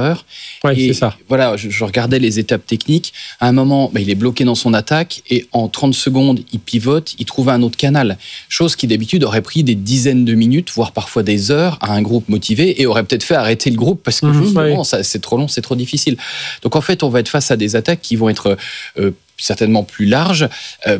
erreur. Ouais, et c'est ça. Voilà, je regardais les étapes techniques. À un moment, il est bloqué dans son attaque et en 30 secondes, il pivote, il trouve un autre canal. Chose qui d'habitude aurait pris des dizaines de minutes, voire parfois des heures à un groupe motivé et aurait peut-être fait arrêter le groupe parce que justement, c'est trop long, c'est trop difficile. Donc en fait, on va être face à des attaques qui vont être certainement plus larges,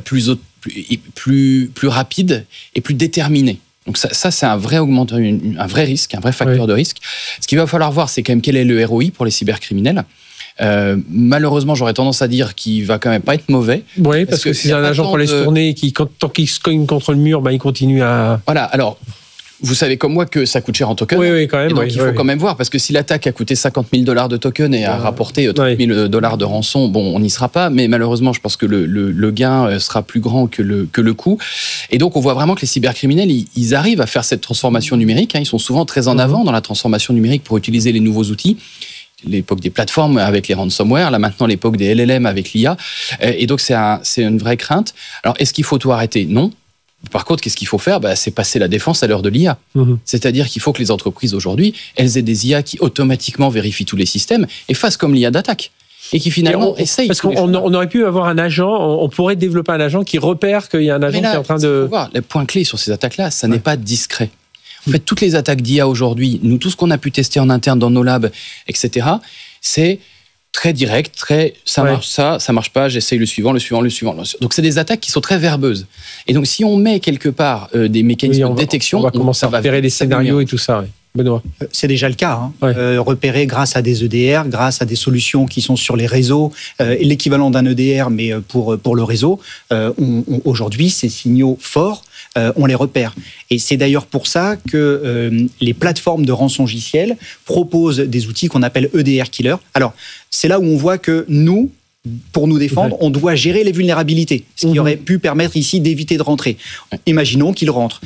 plus rapides et plus déterminées. Donc ça c'est un vrai risque, un vrai facteur de risque. Ce qu'il va falloir voir, c'est quand même quel est le ROI pour les cybercriminels. Malheureusement, j'aurais tendance à dire qu'il va quand même pas être mauvais. Oui, parce que c'est un agent qu'on laisse tourner et tant qu'il se cogne contre le mur, il continue à... Voilà, alors... Vous savez comme moi que ça coûte cher en token. Oui, quand même. Et donc, il faut quand même voir, parce que si l'attaque a coûté $50,000 de token et a rapporté $30,000 de rançon, on n'y sera pas. Mais malheureusement, je pense que le gain sera plus grand que le coût. Et donc, on voit vraiment que les cybercriminels, ils arrivent à faire cette transformation numérique. Ils sont souvent très en avant dans la transformation numérique pour utiliser les nouveaux outils. L'époque des plateformes avec les ransomware, là maintenant l'époque des LLM avec l'IA. Et donc, c'est une vraie crainte. Alors, est-ce qu'il faut tout arrêter ? Non. Par contre, qu'est-ce qu'il faut faire ? C'est passer la défense à l'heure de l'IA. C'est-à-dire qu'il faut que les entreprises aujourd'hui, elles aient des IA qui automatiquement vérifient tous les systèmes et fassent comme l'IA d'attaque. Et qui finalement essayent. Parce qu'on aurait pu avoir un agent, on pourrait développer un agent qui repère qu'il y a un agent qui est en train de... Faut voir, le point clé sur ces attaques-là, ça n'est pas discret. En fait, toutes les attaques d'IA aujourd'hui, nous, tout ce qu'on a pu tester en interne dans nos labs, etc., c'est très direct, ça marche ça marche pas, j'essaye le suivant. Donc c'est des attaques qui sont très verbeuses. Et donc si on met quelque part des mécanismes de détection, on va commencer à repérer les scénarios et tout ça. Benoît. C'est déjà le cas. Repérer grâce à des EDR, grâce à des solutions qui sont sur les réseaux, l'équivalent d'un EDR mais pour le réseau. Aujourd'hui, ces signaux forts, on les repère. Et c'est d'ailleurs pour ça que les plateformes de rançongiciel proposent des outils qu'on appelle EDR Killer. Alors, c'est là où on voit que nous, pour nous défendre, on doit gérer les vulnérabilités, ce qui aurait pu permettre ici d'éviter de rentrer. Imaginons qu'ils rentrent.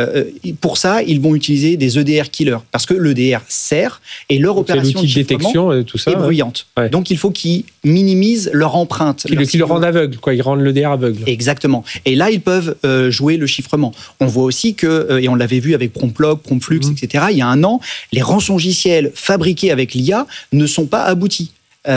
Pour ça, ils vont utiliser des EDR killers, parce que l'EDR sert et leur opération de détection et tout ça, est bruyante. Donc il faut qu'ils minimisent leur empreinte. Qu'ils le rendent aveugle, ils rendent l'EDR aveugle. Exactement. Et là, ils peuvent jouer le chiffrement. On voit aussi que, et on l'avait vu avec Promplog, Promptflux, etc., il y a un an, les rançongiciels fabriqués avec l'IA ne sont pas aboutis.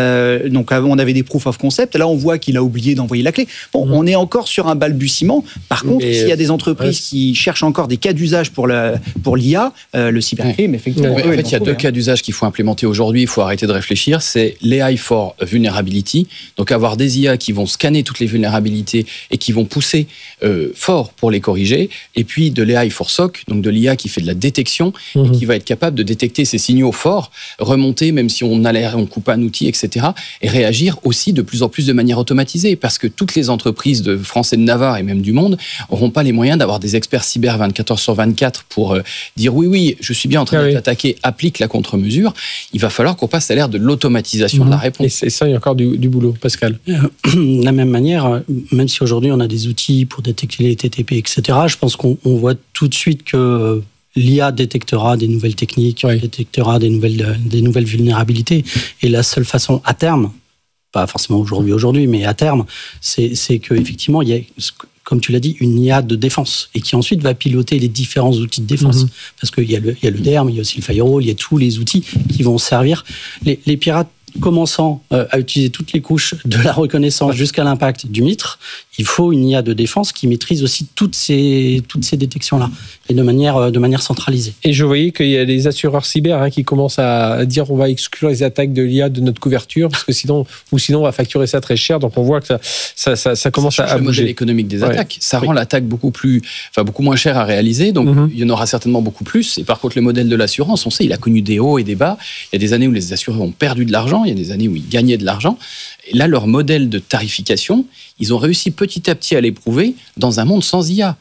Donc on avait des proof of concept, là on voit qu'il a oublié d'envoyer la clé. On est encore sur un balbutiement. Par contre, s'il y a des entreprises qui cherchent encore des cas d'usage pour l'IA, le cybercrime, effectivement. En fait, il y a deux cas d'usage qu'il faut implémenter aujourd'hui, il faut arrêter de réfléchir, c'est l'AI for Vulnerability, donc avoir des IA qui vont scanner toutes les vulnérabilités et qui vont pousser fort pour les corriger, et puis de l'AI for SOC, donc de l'IA qui fait de la détection et qui va être capable de détecter ces signaux forts, remonter même si on coupe un outil, etc., et réagir aussi de plus en plus de manière automatisée, parce que toutes les entreprises de France et de Navarre et même du monde n'auront pas les moyens d'avoir des experts cyber 24 heures sur 24 pour dire oui, je suis bien en train de t'attaquer, applique la contre-mesure. Il va falloir qu'on passe à l'ère de l'automatisation de la réponse. Et ça, il y a encore du boulot. Pascal. De la même manière, même si aujourd'hui on a des outils pour détecter les TTP, etc., je pense qu'on voit tout de suite que l'IA détectera des nouvelles techniques, détectera des nouvelles vulnérabilités. Et la seule façon, à terme, pas forcément aujourd'hui, mais à terme, c'est qu'effectivement, il y a, comme tu l'as dit, une IA de défense et qui ensuite va piloter les différents outils de défense. Parce qu'il y a le DER, mais il y a aussi le firewall, il y a tous les outils qui vont servir. Les pirates commençant à utiliser toutes les couches de la reconnaissance jusqu'à l'impact du MITRE, il faut une IA de défense qui maîtrise aussi toutes ces détections-là, et de manière centralisée. Et je voyais qu'il y a des assureurs cyber qui commencent à dire on va exclure les attaques de l'IA de notre couverture, parce que sinon on va facturer ça très cher. Donc on voit que ça commence à bouger. Le modèle économique des attaques, ça rend l'attaque beaucoup moins chère à réaliser, donc il y en aura certainement beaucoup plus. Et par contre, le modèle de l'assurance, on sait, il a connu des hauts et des bas. Il y a des années où les assureurs ont perdu de l'argent, il y a des années où ils gagnaient de l'argent. Et là, leur modèle de tarification, ils ont réussi petit à petit à l'éprouver dans un monde sans IA.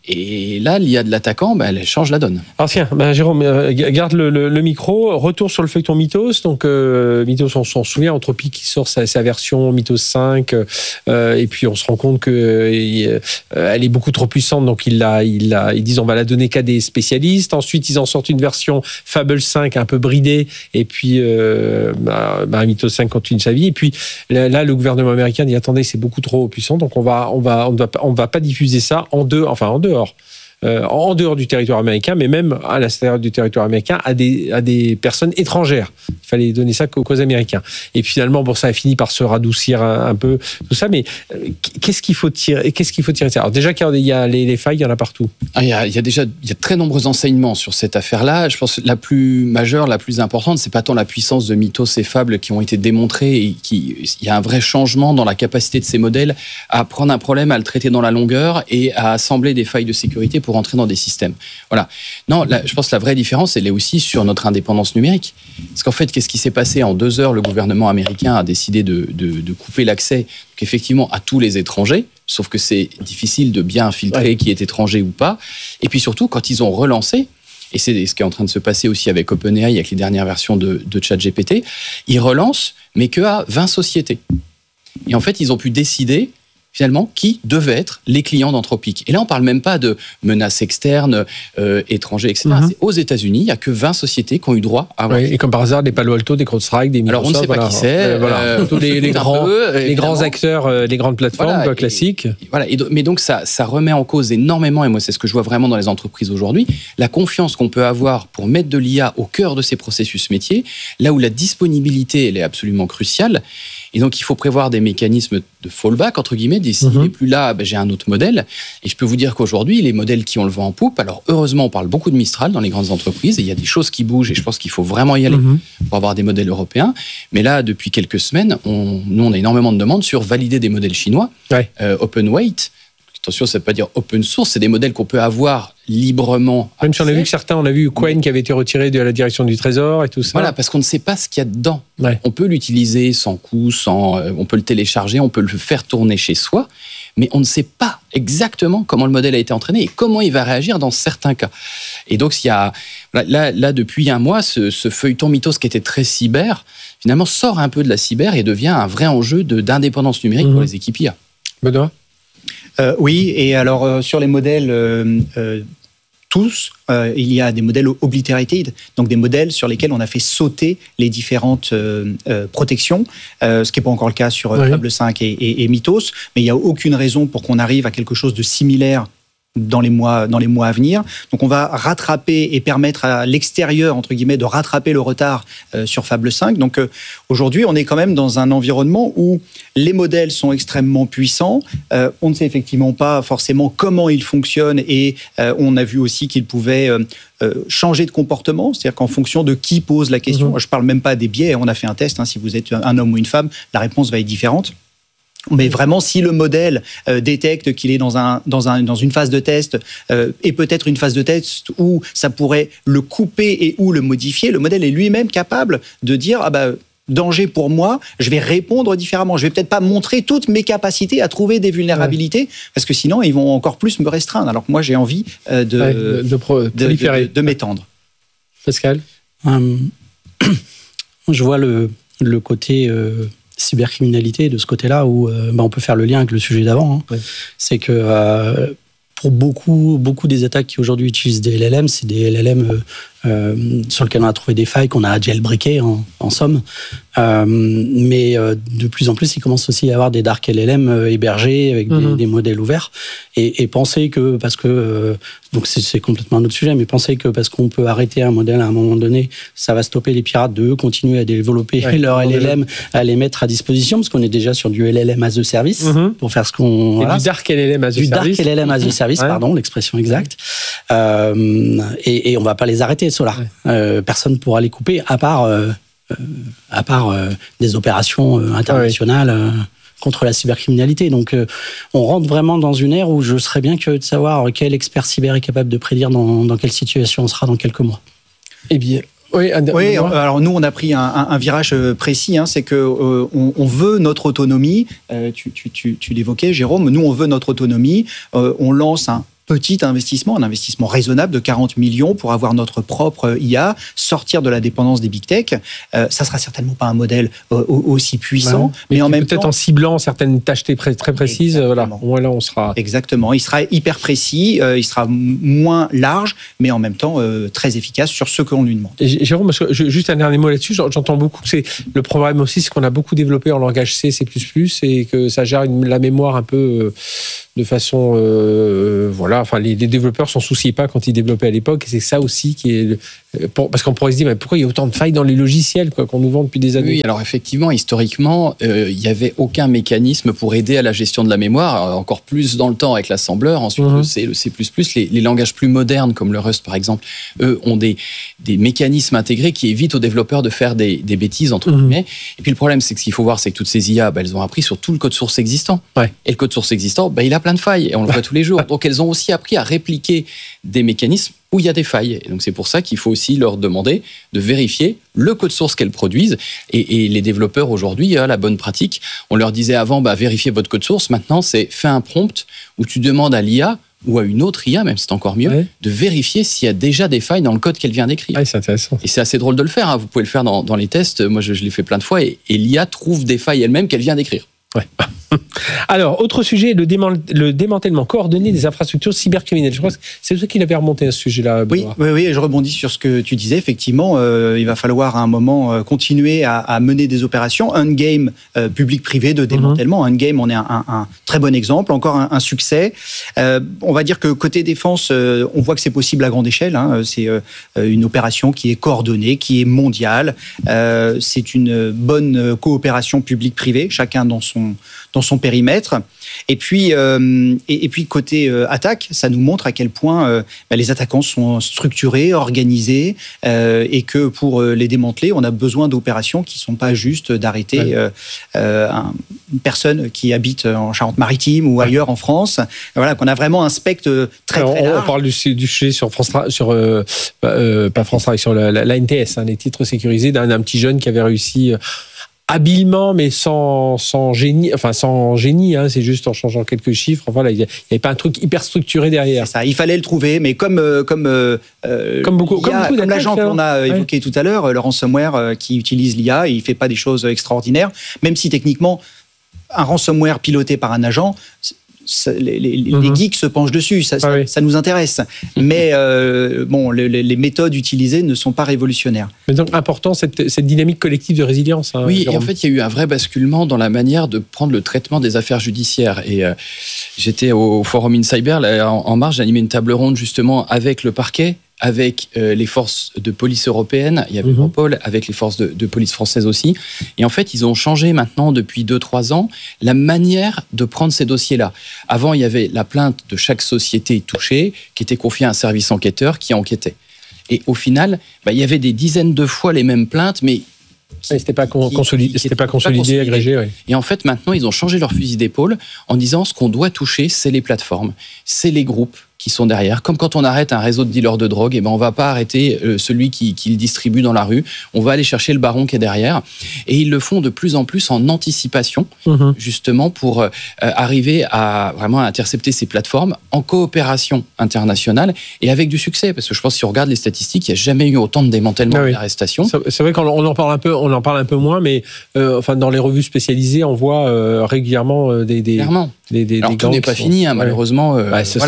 Et là, l'IA de l'attaquant, elle change la donne. Alors tiens, Jérôme, garde le micro. Retour sur le feuilleton Mythos. Donc Mythos, on s'en souvient, Anthropic qui sort sa version Mythos 5. Et puis on se rend compte qu'elle est beaucoup trop puissante. Donc ils disent on va la donner qu'à des spécialistes. Ensuite, ils en sortent une version Fable 5 un peu bridée. Et puis Mythos 5 continue sa vie. Et puis là, le gouvernement américain dit attendez, c'est beaucoup trop puissant, donc on va pas diffuser ça en dehors. en dehors du territoire américain, mais même à l'intérieur du territoire américain, à des personnes étrangères. Il fallait donner ça qu'aux Américains. Et puis finalement, ça a fini par se radoucir un peu, tout ça. Mais qu'est-ce qu'il faut tirer de ça? Alors déjà qu'il y a les failles, il y en a partout. Il y a très nombreux enseignements sur cette affaire-là. Je pense que la plus majeure, la plus importante, c'est pas tant la puissance de mythos et fables qui ont été démontrés et il y a un vrai changement dans la capacité de ces modèles à prendre un problème, à le traiter dans la longueur et à assembler des failles de sécurité pour entrer dans des systèmes. Voilà. Non, je pense que la vraie différence, elle est aussi sur notre indépendance numérique. Parce qu'en fait, qu'est-ce qui s'est passé? En 2 heures, le gouvernement américain a décidé de couper l'accès, effectivement, à tous les étrangers. Sauf que c'est difficile de bien filtrer qui est étranger ou pas. Et puis surtout, quand ils ont relancé, et c'est ce qui est en train de se passer aussi avec OpenAI, avec les dernières versions de ChatGPT, ils relancent, mais qu'à 20 sociétés. Et en fait, ils ont pu décider, finalement, qui devaient être les clients d'Anthropic. Et là, on ne parle même pas de menaces externes, étrangers, etc. C'est aux États-Unis, il n'y a que 20 sociétés qui ont eu droit à... Oui, et comme par hasard, des Palo Alto, des CrowdStrike, des Microsoft... Alors, on ne sait pas qui c'est. Tous les grands acteurs, les grandes plateformes classiques. Mais donc, ça remet en cause énormément, et moi, c'est ce que je vois vraiment dans les entreprises aujourd'hui, la confiance qu'on peut avoir pour mettre de l'IA au cœur de ces processus métiers, là où la disponibilité, elle est absolument cruciale. Et donc, il faut prévoir des mécanismes de fallback, entre guillemets, s'il n'est plus là, j'ai un autre modèle. Et je peux vous dire qu'aujourd'hui, les modèles qui ont le vent en poupe, alors heureusement, on parle beaucoup de Mistral dans les grandes entreprises, et il y a des choses qui bougent, et je pense qu'il faut vraiment y aller pour avoir des modèles européens. Mais là, depuis quelques semaines, on a énormément de demandes sur valider des modèles chinois, open weight. Attention, ça ne veut pas dire open source, c'est des modèles qu'on peut avoir librement. Même si on a vu que certains, on a vu Qwen qui avait été retiré de la direction du Trésor et tout ça. Voilà, parce qu'on ne sait pas ce qu'il y a dedans. On peut l'utiliser sans coût, on peut le télécharger, on peut le faire tourner chez soi, mais on ne sait pas exactement comment le modèle a été entraîné et comment il va réagir dans certains cas. Et donc, il y a, là depuis un mois, ce feuilleton mythos qui était très cyber, finalement sort un peu de la cyber et devient un vrai enjeu d'indépendance numérique pour les équipes IA. Benoît ? Oui, et alors sur les modèles, il y a des modèles obliterated, donc des modèles sur lesquels on a fait sauter les différentes protections, ce qui n'est pas encore le cas sur Fable 5 et Mythos, mais il n'y a aucune raison pour qu'on arrive à quelque chose de similaire dans les mois à venir. Donc on va rattraper et permettre à l'extérieur, entre guillemets, de rattraper le retard sur Fable 5. Donc aujourd'hui, on est quand même dans un environnement où les modèles sont extrêmement puissants. On ne sait effectivement pas forcément comment ils fonctionnent et on a vu aussi qu'ils pouvaient changer de comportement, c'est-à-dire qu'en fonction de qui pose la question, je ne parle même pas des biais, on a fait un test, si vous êtes un homme ou une femme, la réponse va être différente. Mais vraiment, si le modèle détecte qu'il est dans une phase de test et peut-être une phase de test où ça pourrait le couper et ou le modifier, le modèle est lui-même capable de dire danger pour moi, je vais répondre différemment. Je vais peut-être pas montrer toutes mes capacités à trouver des vulnérabilités parce que sinon ils vont encore plus me restreindre. Alors que moi j'ai envie de m'étendre. Pascal, je vois le côté cybercriminalité de ce côté-là où on peut faire le lien avec le sujet d'avant. C'est que pour beaucoup des attaques qui aujourd'hui utilisent des LLM, c'est des LLM sur lesquels on a trouvé des failles qu'on a jailbreakées en somme. Mais de plus en plus, il commence aussi à y avoir des dark LLM hébergés avec des modèles ouverts. Et penser que, parce que, donc c'est complètement un autre sujet, mais penser que parce qu'on peut arrêter un modèle à un moment donné, ça va stopper les pirates de continuer à développer leur LLM, à les mettre à disposition, parce qu'on est déjà sur du LLM as a service, pour faire ce qu'on... Et du dark LLM as a service. Du dark LLM as a service, pardon, l'expression exacte. Et on va pas les arrêter, ceux-là. Personne ne pourra les couper, à part des opérations internationales contre la cybercriminalité. Donc, on rentre vraiment dans une ère où je serais bien curieux de savoir quel expert cyber est capable de prédire dans quelle situation on sera dans quelques mois. Eh bien... Oui, alors nous, on a pris un virage précis, c'est que on veut notre autonomie. Tu l'évoquais, Jérôme. Nous, on veut notre autonomie. On lance un investissement raisonnable de 40 millions pour avoir notre propre IA, sortir de la dépendance des big tech. Ça sera certainement pas un modèle aussi puissant, mais en même temps... Peut-être en ciblant certaines tâches très précises, voilà. Au moins là, on sera... Exactement. Il sera hyper précis, il sera moins large, mais en même temps très efficace sur ce qu'on lui demande. Et Jérôme, juste un dernier mot là-dessus, j'entends beaucoup que le problème aussi, c'est qu'on a beaucoup développé en langage C++, et que ça gère la mémoire un peu... de façon, voilà. Enfin, les développeurs s'en souciaient pas quand ils développaient à l'époque. Et c'est ça aussi qui est, parce qu'on pourrait se dire, mais pourquoi il y a autant de failles dans les logiciels, quoi, qu'on nous vend depuis des années. Oui, alors effectivement, historiquement, il n'y avait aucun mécanisme pour aider à la gestion de la mémoire, encore plus dans le temps avec l'assembleur. Ensuite, le C, le C++, les langages plus modernes comme le Rust par exemple, eux ont des mécanismes intégrés qui évitent aux développeurs de faire des bêtises entre guillemets. Et puis le problème, c'est que ce qu'il faut voir, c'est que toutes ces IA, elles ont appris sur tout le code source existant. Ouais. Et le code source existant, il a plein de failles et on le voit tous les jours. Donc elles ont aussi appris à répliquer des mécanismes où il y a des failles. Et donc c'est pour ça qu'il faut aussi leur demander de vérifier le code source qu'elles produisent. Et les développeurs aujourd'hui, la bonne pratique, on leur disait avant, vérifiez votre code source. Maintenant, c'est fais un prompt où tu demandes à l'IA ou à une autre IA, même c'est encore mieux, de vérifier s'il y a déjà des failles dans le code qu'elle vient d'écrire. Ah, c'est intéressant. Et c'est assez drôle de le faire. Vous pouvez le faire dans les tests. Moi, je l'ai fait plein de fois. Et l'IA trouve des failles elle-même qu'elle vient d'écrire. Ouais. Alors, autre sujet, le démantèlement coordonné des infrastructures cybercriminelles. Je crois que c'est toi qui l'avais remonté à ce sujet-là. Oui, et je rebondis sur ce que tu disais. Effectivement, il va falloir à un moment continuer à mener des opérations. Endgame public-privé de démantèlement. Endgame, on est un très bon exemple, encore un succès. On va dire que côté défense, on voit que c'est possible à grande échelle. C'est une opération qui est coordonnée, qui est mondiale. C'est une bonne coopération public-privé, chacun dans son périmètre. Et puis côté attaque, ça nous montre à quel point les attaquants sont structurés, organisés, et que pour les démanteler, on a besoin d'opérations qui ne sont pas juste d'arrêter une personne qui habite en Charente-Maritime ou ailleurs en France. Voilà, qu'on a vraiment un spectre très large. On parle du sujet sur France, pas France, sur la NTS, les titres sécurisés d'un petit jeune qui avait réussi habilement, mais sans génie, c'est juste en changeant quelques chiffres. Voilà, il n'y avait pas un truc hyper structuré derrière. C'est ça, il fallait le trouver, mais comme l'agent qu'on a évoqué tout à l'heure, le ransomware qui utilise l'IA, il ne fait pas des choses extraordinaires, même si techniquement, un ransomware piloté par un agent, les geeks se penchent dessus, ça nous intéresse. Mais les méthodes utilisées ne sont pas révolutionnaires. Mais donc important cette dynamique collective de résilience. Oui, Jérôme. et en fait, il y a eu un vrai basculement dans la manière de prendre le traitement des affaires judiciaires. Et j'étais au Forum InCyber, en mars, j'animais une table ronde justement avec le parquet, avec les forces de police européennes, il y avait Europol, avec les forces de police françaises aussi. Et en fait, ils ont changé maintenant, depuis 2-3 ans, la manière de prendre ces dossiers-là. Avant, il y avait la plainte de chaque société touchée qui était confiée à un service enquêteur qui enquêtait. Et au final, il y avait des dizaines de fois les mêmes plaintes, mais c'était pas consolidé, agrégé. Oui. Et en fait, maintenant, ils ont changé leur fusil d'épaule en disant ce qu'on doit toucher, c'est les plateformes, c'est les groupes qui sont derrière. Comme quand on arrête un réseau de dealers de drogue, on va pas arrêter celui qui le distribue dans la rue. On va aller chercher le baron qui est derrière. Et ils le font de plus en plus en anticipation, justement pour arriver à vraiment intercepter ces plateformes en coopération internationale et avec du succès. Parce que je pense que si on regarde les statistiques, il n'y a jamais eu autant de démantèlement et d'arrestations. C'est vrai qu'on en parle un peu moins, mais dans les revues spécialisées, on voit régulièrement des Clairement. Alors tout n'est pas fini, malheureusement.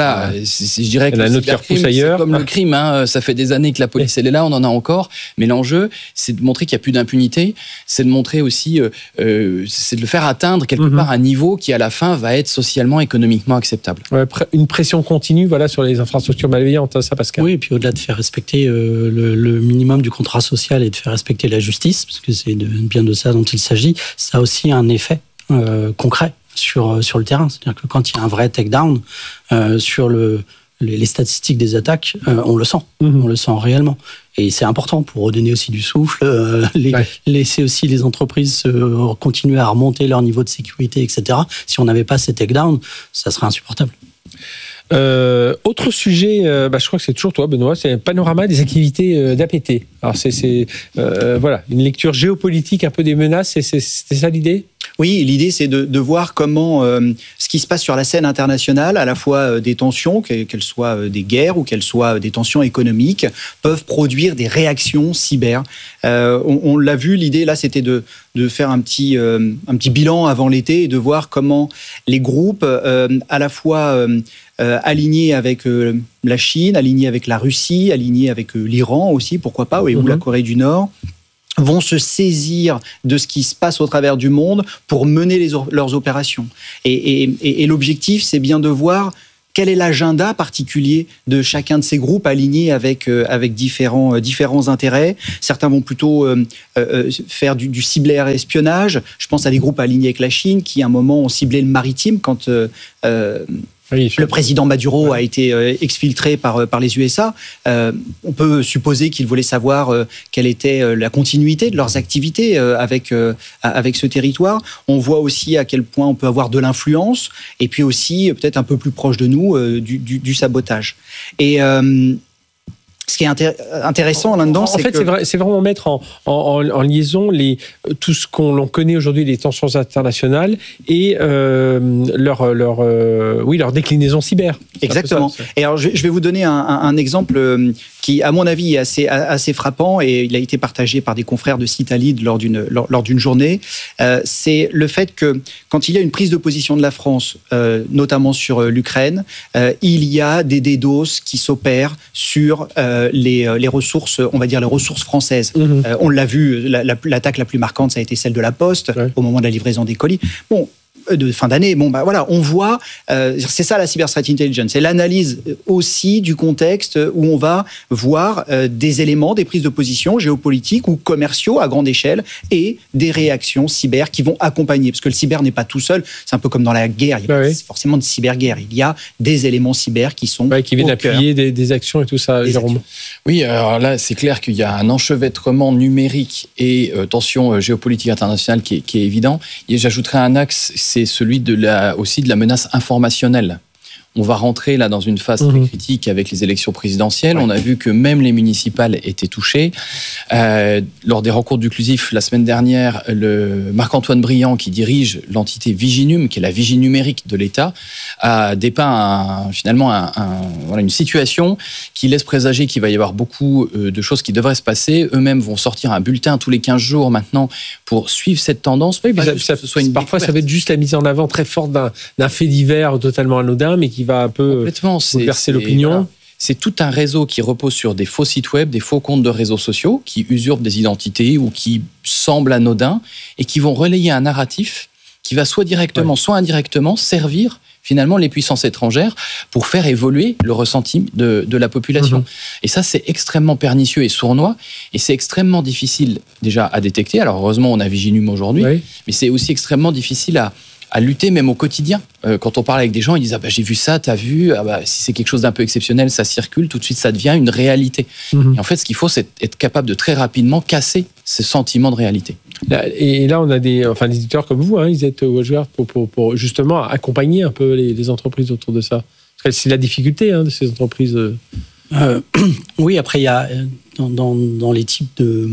Je dirais que c'est comme le crime. Ça fait des années que la police elle est là, on en a encore. Mais l'enjeu, c'est de montrer qu'il n'y a plus d'impunité. C'est de montrer aussi, c'est de le faire atteindre quelque part un niveau qui à la fin va être socialement, économiquement acceptable. Ouais, une pression continue, sur les infrastructures malveillantes, ça, Pascal. Oui, et puis au-delà de faire respecter le minimum du contrat social et de faire respecter la justice, parce que c'est bien de ça dont il s'agit, ça a aussi un effet concret sur le terrain. C'est-à-dire que quand il y a un vrai take-down sur les statistiques des attaques, on le sent. On le sent réellement. Et c'est important pour redonner aussi du souffle, laisser aussi les entreprises continuer à remonter leur niveau de sécurité, etc. Si on n'avait pas ces take-downs, ça serait insupportable. Autre sujet, je crois que c'est toujours toi, Benoît, c'est un panorama des activités d'APT. Alors c'est une lecture géopolitique un peu des menaces, c'était ça l'idée ? Oui, l'idée c'est de voir comment ce qui se passe sur la scène internationale, à la fois des tensions, qu'elles soient des guerres ou qu'elles soient des tensions économiques, peuvent produire des réactions cyber. On l'a vu, l'idée là c'était de faire un petit bilan avant l'été et de voir comment les groupes à la fois alignés avec la Chine, alignés avec la Russie, alignés avec l'Iran aussi, pourquoi pas, ou la Corée du Nord, vont se saisir de ce qui se passe au travers du monde pour mener leurs opérations. Et l'objectif, c'est bien de voir quel est l'agenda particulier de chacun de ces groupes alignés avec différents intérêts. Certains vont plutôt faire du ciblage espionnage. Je pense à des groupes alignés avec la Chine qui, à un moment, ont ciblé le maritime quand le président Maduro a été exfiltré par les USA. On peut supposer qu'ils voulaient savoir quelle était la continuité de leurs activités avec ce territoire. On voit aussi à quel point on peut avoir de l'influence et puis aussi, peut-être un peu plus proche de nous, du sabotage. Et ce qui est intéressant là-dedans, c'est que... c'est vraiment mettre en liaison tout ce qu'on connaît aujourd'hui, les tensions internationales et leur déclinaison cyber. Exactement. Et alors, je vais vous donner un exemple qui, à mon avis, est assez frappant et il a été partagé par des confrères de Citalid lors d'une journée. C'est le fait que quand il y a une prise de position de la France, notamment sur l'Ukraine, il y a des DDoS qui s'opèrent sur les ressources, on va dire les ressources françaises. On l'a vu, l'attaque la plus marquante, ça a été celle de la Poste, au moment de la livraison des colis. Bon, de fin d'année, voilà, on voit, c'est ça la cyber threat intelligence, c'est l'analyse aussi du contexte où on va voir des éléments, des prises de position géopolitiques ou commerciaux à grande échelle et des réactions cyber qui vont accompagner, parce que le cyber n'est pas tout seul, c'est un peu comme dans la guerre, il y a pas forcément de cyberguerre, il y a des éléments cyber qui sont qui viennent appuyer des actions et tout ça, Jérôme. Oui, alors là, c'est clair qu'il y a un enchevêtrement numérique et tension géopolitique internationale qui est évident. Et j'ajouterais un axe, c'est celui aussi de la menace informationnelle. On va rentrer là dans une phase très critique avec les élections présidentielles. On a vu que même les municipales étaient touchées. Lors des rencontres du Clusif la semaine dernière, le Marc-Antoine Briand, qui dirige l'entité Viginum, qui est la vigie numérique de l'État, a dépeint une situation qui laisse présager qu'il va y avoir beaucoup de choses qui devraient se passer. Eux-mêmes vont sortir un bulletin tous les 15 jours maintenant pour suivre cette tendance. Oui, parfois, ça va être juste la mise en avant très forte d'un fait divers totalement anodin, mais qui va un peu bouleverser l'opinion. Voilà. C'est tout un réseau qui repose sur des faux sites web, des faux comptes de réseaux sociaux qui usurpent des identités ou qui semblent anodins et qui vont relayer un narratif qui va soit directement, soit indirectement servir finalement les puissances étrangères pour faire évoluer le ressenti de la population. Et ça, c'est extrêmement pernicieux et sournois et c'est extrêmement difficile déjà à détecter. Alors heureusement, on a Viginum aujourd'hui, mais c'est aussi extrêmement difficile à lutter même au quotidien. Quand on parle avec des gens, ils disent j'ai vu ça, t'as vu, si c'est quelque chose d'un peu exceptionnel, ça circule, tout de suite ça devient une réalité. Et en fait, ce qu'il faut, c'est être capable de très rapidement casser ce sentiment de réalité. Et là, on a des éditeurs comme vous, ils êtes joueurs pour justement accompagner un peu les entreprises autour de ça. Parce que c'est la difficulté de ces entreprises. Oui, après, il y a dans les types de...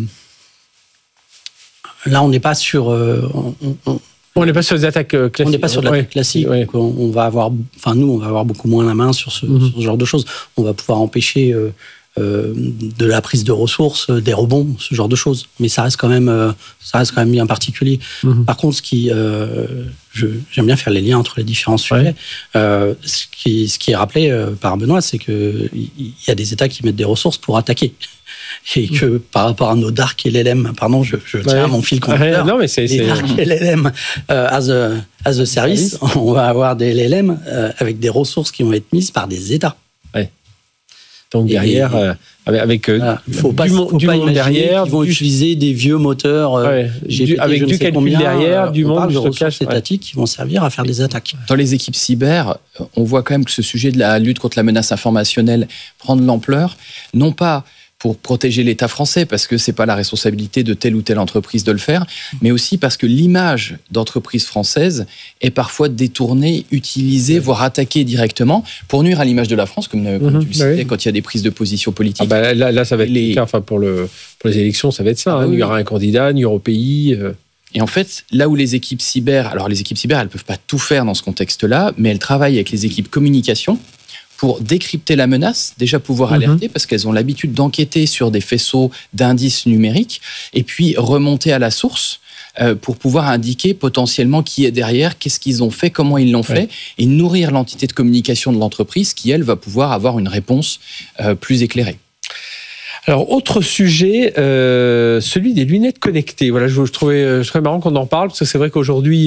Là, on n'est pas sur... On n'est pas sur des attaques classiques. On n'est pas sur de l'attaque classique. Donc on va avoir beaucoup moins la main sur ce genre de choses. On va pouvoir empêcher de la prise de ressources, des rebonds, ce genre de choses. Mais ça reste quand même bien particulier. Par contre, j'aime bien faire les liens entre les différents sujets. Ce qui est rappelé par Benoît, c'est qu'il y a des États qui mettent des ressources pour attaquer. Et que par rapport à nos dark LLM, pardon, je tiens à mon fil conducteur, les dark LLM as a service, on va avoir des LLM avec des ressources qui vont être mises par des États. Donc derrière, avec il faut pas monde derrière, ils vont utiliser des vieux moteurs GPT, avec du calcul derrière, du monde de ressources étatiques qui vont servir à faire des attaques. Dans les équipes cyber, on voit quand même que ce sujet de la lutte contre la menace informationnelle prend de l'ampleur, non pas pour protéger l'État français, parce que ce n'est pas la responsabilité de telle ou telle entreprise de le faire, mais aussi parce que l'image d'entreprise française est parfois détournée, utilisée, voire attaquée directement pour nuire à l'image de la France, comme tu le citais, quand il y a des prises de position politiques. Là, ça va être pour les élections, ça va être ça. Il y aura un candidat, il y aura au pays... Et en fait, là où les équipes cyber, elles ne peuvent pas tout faire dans ce contexte-là, mais elles travaillent avec les équipes communication pour décrypter la menace, déjà pouvoir alerter, parce qu'elles ont l'habitude d'enquêter sur des faisceaux d'indices numériques, et puis remonter à la source pour pouvoir indiquer potentiellement qui est derrière, qu'est-ce qu'ils ont fait, comment ils l'ont fait, et nourrir l'entité de communication de l'entreprise qui, elle, va pouvoir avoir une réponse plus éclairée. Alors, autre sujet, celui des lunettes connectées. Voilà, je trouvais marrant qu'on en parle, parce que c'est vrai qu'aujourd'hui,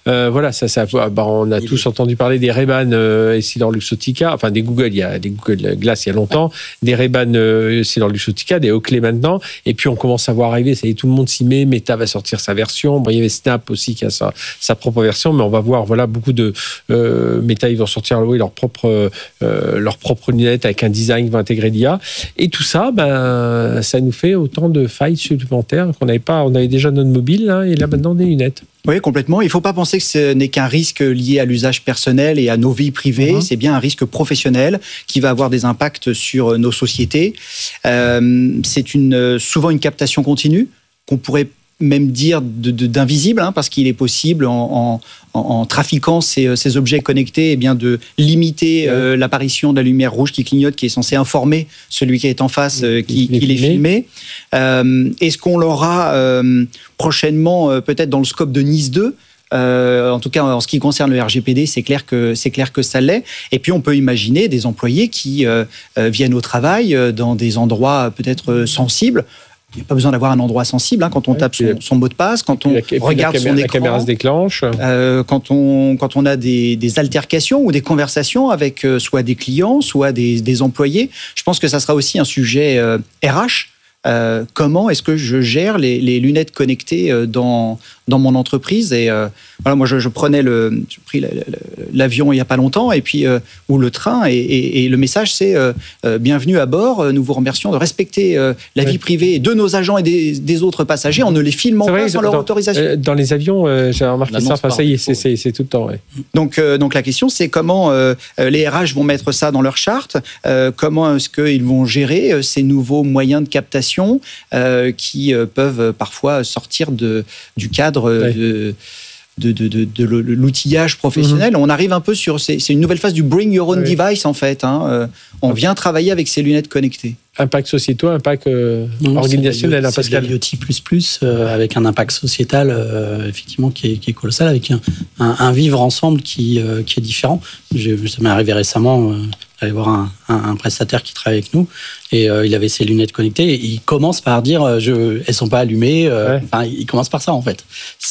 on a tous entendu parler des Ray-Ban EssilorLuxottica, enfin des Google, il y a des Google Glass il y a longtemps, des Ray-Ban EssilorLuxottica, des Oakley maintenant, et puis on commence à voir arriver, ça y est, tout le monde s'y met, Meta va sortir sa version, bon, il y avait Snap aussi qui a sa propre version, mais on va voir, voilà, beaucoup de Meta, ils vont sortir leur propre lunettes avec un design qui va intégrer l'IA, et tout ça, ça nous fait autant de failles supplémentaires qu'on n'avait pas. On avait déjà notre mobile, là, et là maintenant des lunettes. Oui, complètement. Il ne faut pas penser que ce n'est qu'un risque lié à l'usage personnel et à nos vies privées. C'est bien un risque professionnel qui va avoir des impacts sur nos sociétés. C'est souvent une captation continue qu'on pourrait même dire d'invisible, parce qu'il est possible en trafiquant ces objets connectés, de limiter l'apparition de la lumière rouge qui clignote, qui est censée informer celui qui est en face qu'il est filmé. Est-ce qu'on l'aura prochainement, peut-être dans le scope de Nice 2 ? En tout cas, en ce qui concerne le RGPD, c'est clair que ça l'est. Et puis, on peut imaginer des employés qui viennent au travail dans des endroits peut-être sensibles. Il n'y a pas besoin d'avoir un endroit sensible quand on tape son mot de passe, quand on regarde son écran. La caméra se déclenche. Quand on a des altercations ou des conversations avec soit des clients, soit des employés. Je pense que ça sera aussi un sujet RH. Comment est-ce que je gère les lunettes connectées dans mon entreprise? Et voilà, moi j'ai pris l'avion il n'y a pas longtemps, et puis ou le train, et le message c'est bienvenue à bord. Nous vous remercions de respecter la vie privée de nos agents et des autres passagers en ne les filmant pas sans leur autorisation. Dans les avions, j'ai remarqué ça. Ça y est, c'est tout le temps. Ouais. Donc la question c'est comment les RH vont mettre ça dans leur charte. Comment est-ce qu'ils vont gérer ces nouveaux moyens de captation qui peuvent parfois sortir du cadre de l'outillage professionnel. On arrive un peu c'est une nouvelle phase du bring your own device en fait. On vient travailler avec ces lunettes connectées. Impact sociétal, impact organisationnel. C'est l'IoT++, avec un impact sociétal effectivement qui est colossal, avec un vivre ensemble qui est différent. Ça m'est arrivé récemment d'aller voir un prestataire qui travaille avec nous, et il avait ses lunettes connectées, et il commence par dire elles sont pas allumées. Enfin, il commence par ça en fait.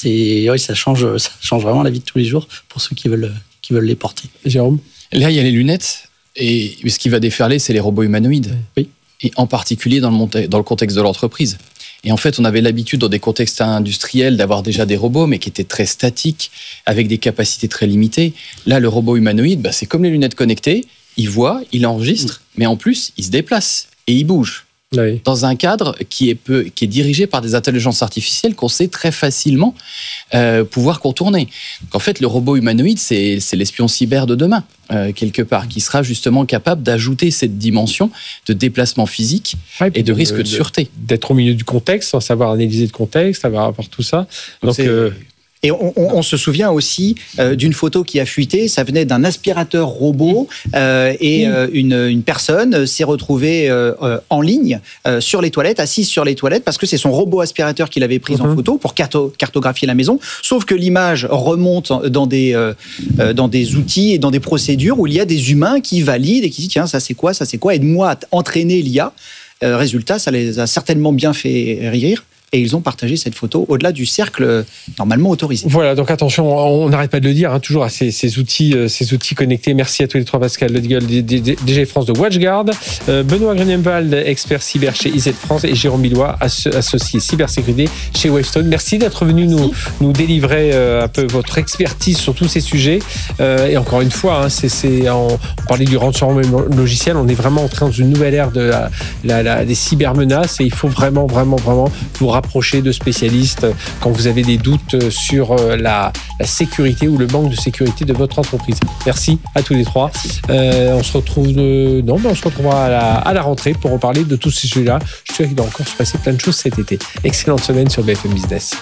Ça change vraiment la vie de tous les jours pour ceux qui veulent les porter. Jérôme, là il y a les lunettes, et ce qui va déferler, c'est les robots humanoïdes. Oui. Et en particulier dans le contexte de l'entreprise. Et en fait, on avait l'habitude dans des contextes industriels d'avoir déjà des robots, mais qui étaient très statiques, avec des capacités très limitées. Là, le robot humanoïde, c'est comme les lunettes connectées. Il voit, il enregistre, mais en plus, il se déplace et il bouge. Oui. Dans un cadre qui est dirigé par des intelligences artificielles qu'on sait très facilement pouvoir contourner. Donc en fait, le robot humanoïde, c'est l'espion cyber de demain, quelque part, qui sera justement capable d'ajouter cette dimension de déplacement physique et de risque de sûreté. D'être au milieu du contexte, sans savoir analyser le contexte, avoir tout ça. Donc Et on se souvient aussi d'une photo qui a fuité. Ça venait d'un aspirateur robot, et une personne s'est retrouvée en ligne sur les toilettes, assise sur les toilettes, parce que c'est son robot aspirateur qui l'avait prise en photo pour cartographier la maison. Sauf que l'image remonte dans des outils et dans des procédures où il y a des humains qui valident et qui disent tiens, ça c'est quoi, aide-moi à entraîner l'IA. Résultat, ça les a certainement bien fait rire. Et ils ont partagé cette photo au-delà du cercle normalement autorisé. Voilà, donc attention, on n'arrête pas de le dire, toujours à ces outils connectés. Merci à tous les trois, Pascal Leudiguel, DG France de WatchGuard, Benoît Greniemwald, expert cyber chez IZ France, et Jérôme Billois, associé cybersécurité chez Wavestone. Merci d'être venu nous délivrer un peu votre expertise sur tous ces sujets. Et encore une fois, on parlait du ransomware logiciel, on est vraiment entré dans une nouvelle ère des cybermenaces, et il faut vraiment vous rapprocher de spécialistes quand vous avez des doutes sur la sécurité ou le manque de sécurité de votre entreprise. Merci à tous les trois. On se retrouvera à la rentrée pour reparler de tous ces sujets-là. Je suis sûr qu'il doit encore se passer plein de choses cet été. Excellente semaine sur BFM Business.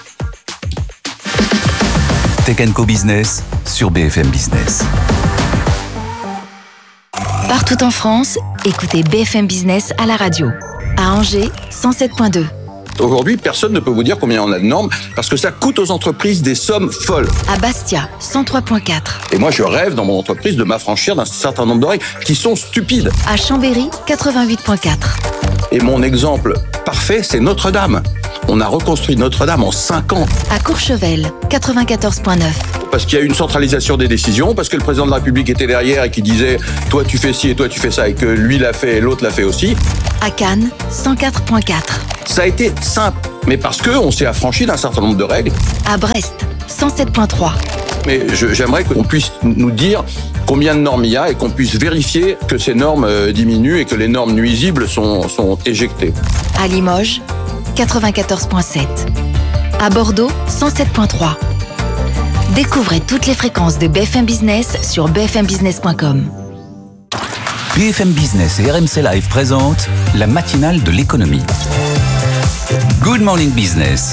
Tech & Co Business sur BFM Business. Partout en France, écoutez BFM Business à la radio. À Angers, 107.2. Aujourd'hui, personne ne peut vous dire combien on a de normes parce que ça coûte aux entreprises des sommes folles. À Bastia, 103.4. Et moi, je rêve dans mon entreprise de m'affranchir d'un certain nombre de règles qui sont stupides. À Chambéry, 88.4. Et mon exemple parfait, c'est Notre-Dame. On a reconstruit Notre-Dame en 5 ans. À Courchevel, 94.9. Parce qu'il y a eu une centralisation des décisions, parce que le président de la République était derrière et qui disait « toi tu fais ci et toi tu fais ça » et que lui l'a fait et l'autre l'a fait aussi. À Cannes, 104.4. Ça a été simple, mais parce qu'on s'est affranchi d'un certain nombre de règles. À Brest, 107.3. Mais j'aimerais qu'on puisse nous dire combien de normes il y a et qu'on puisse vérifier que ces normes diminuent et que les normes nuisibles sont éjectées. À Limoges, 94.7. À Bordeaux, 107.3. Découvrez toutes les fréquences de BFM Business sur bfmbusiness.com. BFM Business et RMC Live présentent la matinale de l'économie. Good Morning Business.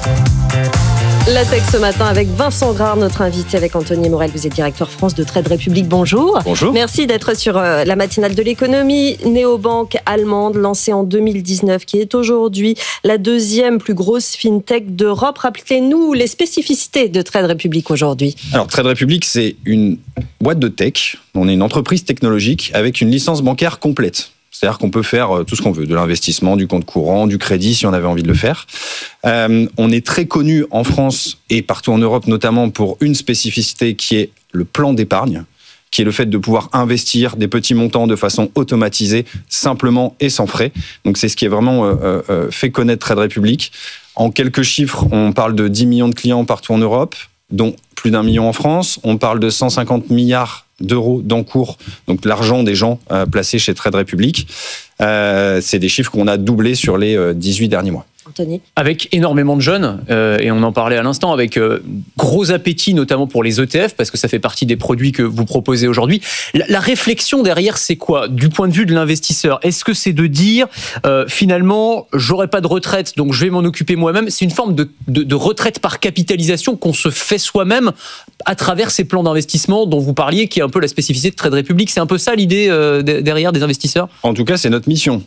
La tech ce matin avec Vincent Grard, notre invité, avec Anthony Morel. Vous êtes directeur France de Trade Republic. Bonjour. Bonjour. Merci d'être sur la matinale de l'économie. Néobanque allemande, lancée en 2019, qui est aujourd'hui la deuxième plus grosse fintech d'Europe. Rappelez-nous les spécificités de Trade Republic aujourd'hui. Alors, Trade Republic, c'est une boîte de tech. On est une entreprise technologique avec une licence bancaire complète. C'est-à-dire qu'on peut faire tout ce qu'on veut, de l'investissement, du compte courant, du crédit, si on avait envie de le faire. On est très connu en France et partout en Europe, notamment pour une spécificité qui est le plan d'épargne, qui est le fait de pouvoir investir des petits montants de façon automatisée, simplement et sans frais. Donc c'est ce qui est vraiment fait connaître Trade Republic. En quelques chiffres, on parle de 10 millions de clients partout en Europe, dont plus d'1 million en France. On parle de 150 milliards d'euros d'encours, donc l'argent des gens placés chez Trade Republic. C'est des chiffres qu'on a doublés sur les 18 derniers mois. Anthony. Avec énormément de jeunes, et on en parlait à l'instant, avec gros appétit notamment pour les ETF, parce que ça fait partie des produits que vous proposez aujourd'hui. La réflexion derrière, c'est quoi du point de vue de l'investisseur? Est-ce que c'est de dire, finalement, j'aurai pas de retraite, donc je vais m'en occuper moi-même? C'est une forme de retraite par capitalisation qu'on se fait soi-même à travers ces plans d'investissement dont vous parliez, qui est un peu la spécificité de Trade Republic. C'est un peu ça l'idée derrière des investisseurs? En tout cas, c'est notre mission.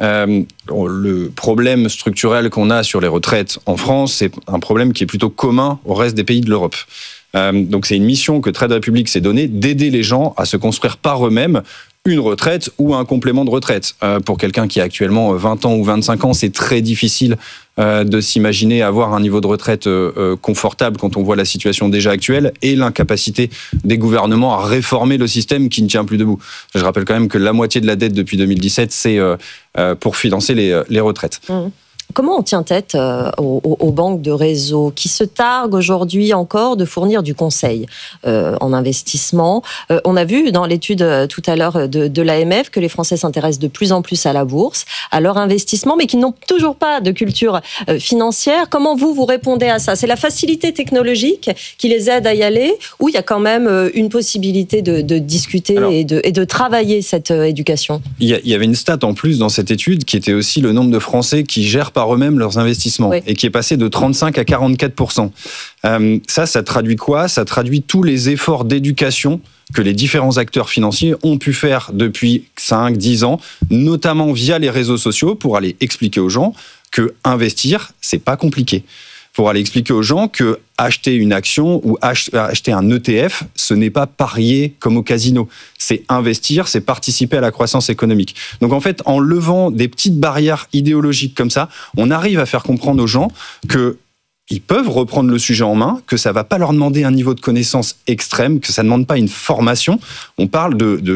Le problème structurel qu'on a sur les retraites en France, c'est un problème qui est plutôt commun au reste des pays de l'Europe. Donc c'est une mission que Trade Republic s'est donnée, d'aider les gens à se construire par eux-mêmes une retraite ou un complément de retraite. Pour quelqu'un qui a actuellement 20 ans ou 25 ans, c'est très difficile de s'imaginer avoir un niveau de retraite confortable quand on voit la situation déjà actuelle et l'incapacité des gouvernements à réformer le système qui ne tient plus debout. Je rappelle quand même que la moitié de la dette depuis 2017, c'est pour financer les retraites. Comment on tient tête aux banques de réseau qui se targuent aujourd'hui encore de fournir du conseil en investissement? On a vu dans l'étude tout à l'heure de l'AMF que les Français s'intéressent de plus en plus à la bourse, à leur investissement, mais qui n'ont toujours pas de culture financière. Comment vous répondez à ça? C'est la facilité technologique qui les aide à y aller, ou il y a quand même une possibilité de discuter et de travailler cette éducation? Il y avait une stat en plus dans cette étude qui était aussi le nombre de Français qui gèrent par eux-mêmes leurs investissements, et qui est passé de 35 à 44%. Ça traduit quoi? Ça traduit tous les efforts d'éducation que les différents acteurs financiers ont pu faire depuis 5-10 ans, notamment via les réseaux sociaux, pour aller expliquer aux gens que investir, c'est pas compliqué. Pour aller expliquer aux gens que acheter une action ou acheter un ETF, ce n'est pas parier comme au casino. C'est investir, c'est participer à la croissance économique. Donc en fait, en levant des petites barrières idéologiques comme ça, on arrive à faire comprendre aux gens qu'ils peuvent reprendre le sujet en main, que ça ne va pas leur demander un niveau de connaissance extrême, que ça ne demande pas une formation. On parle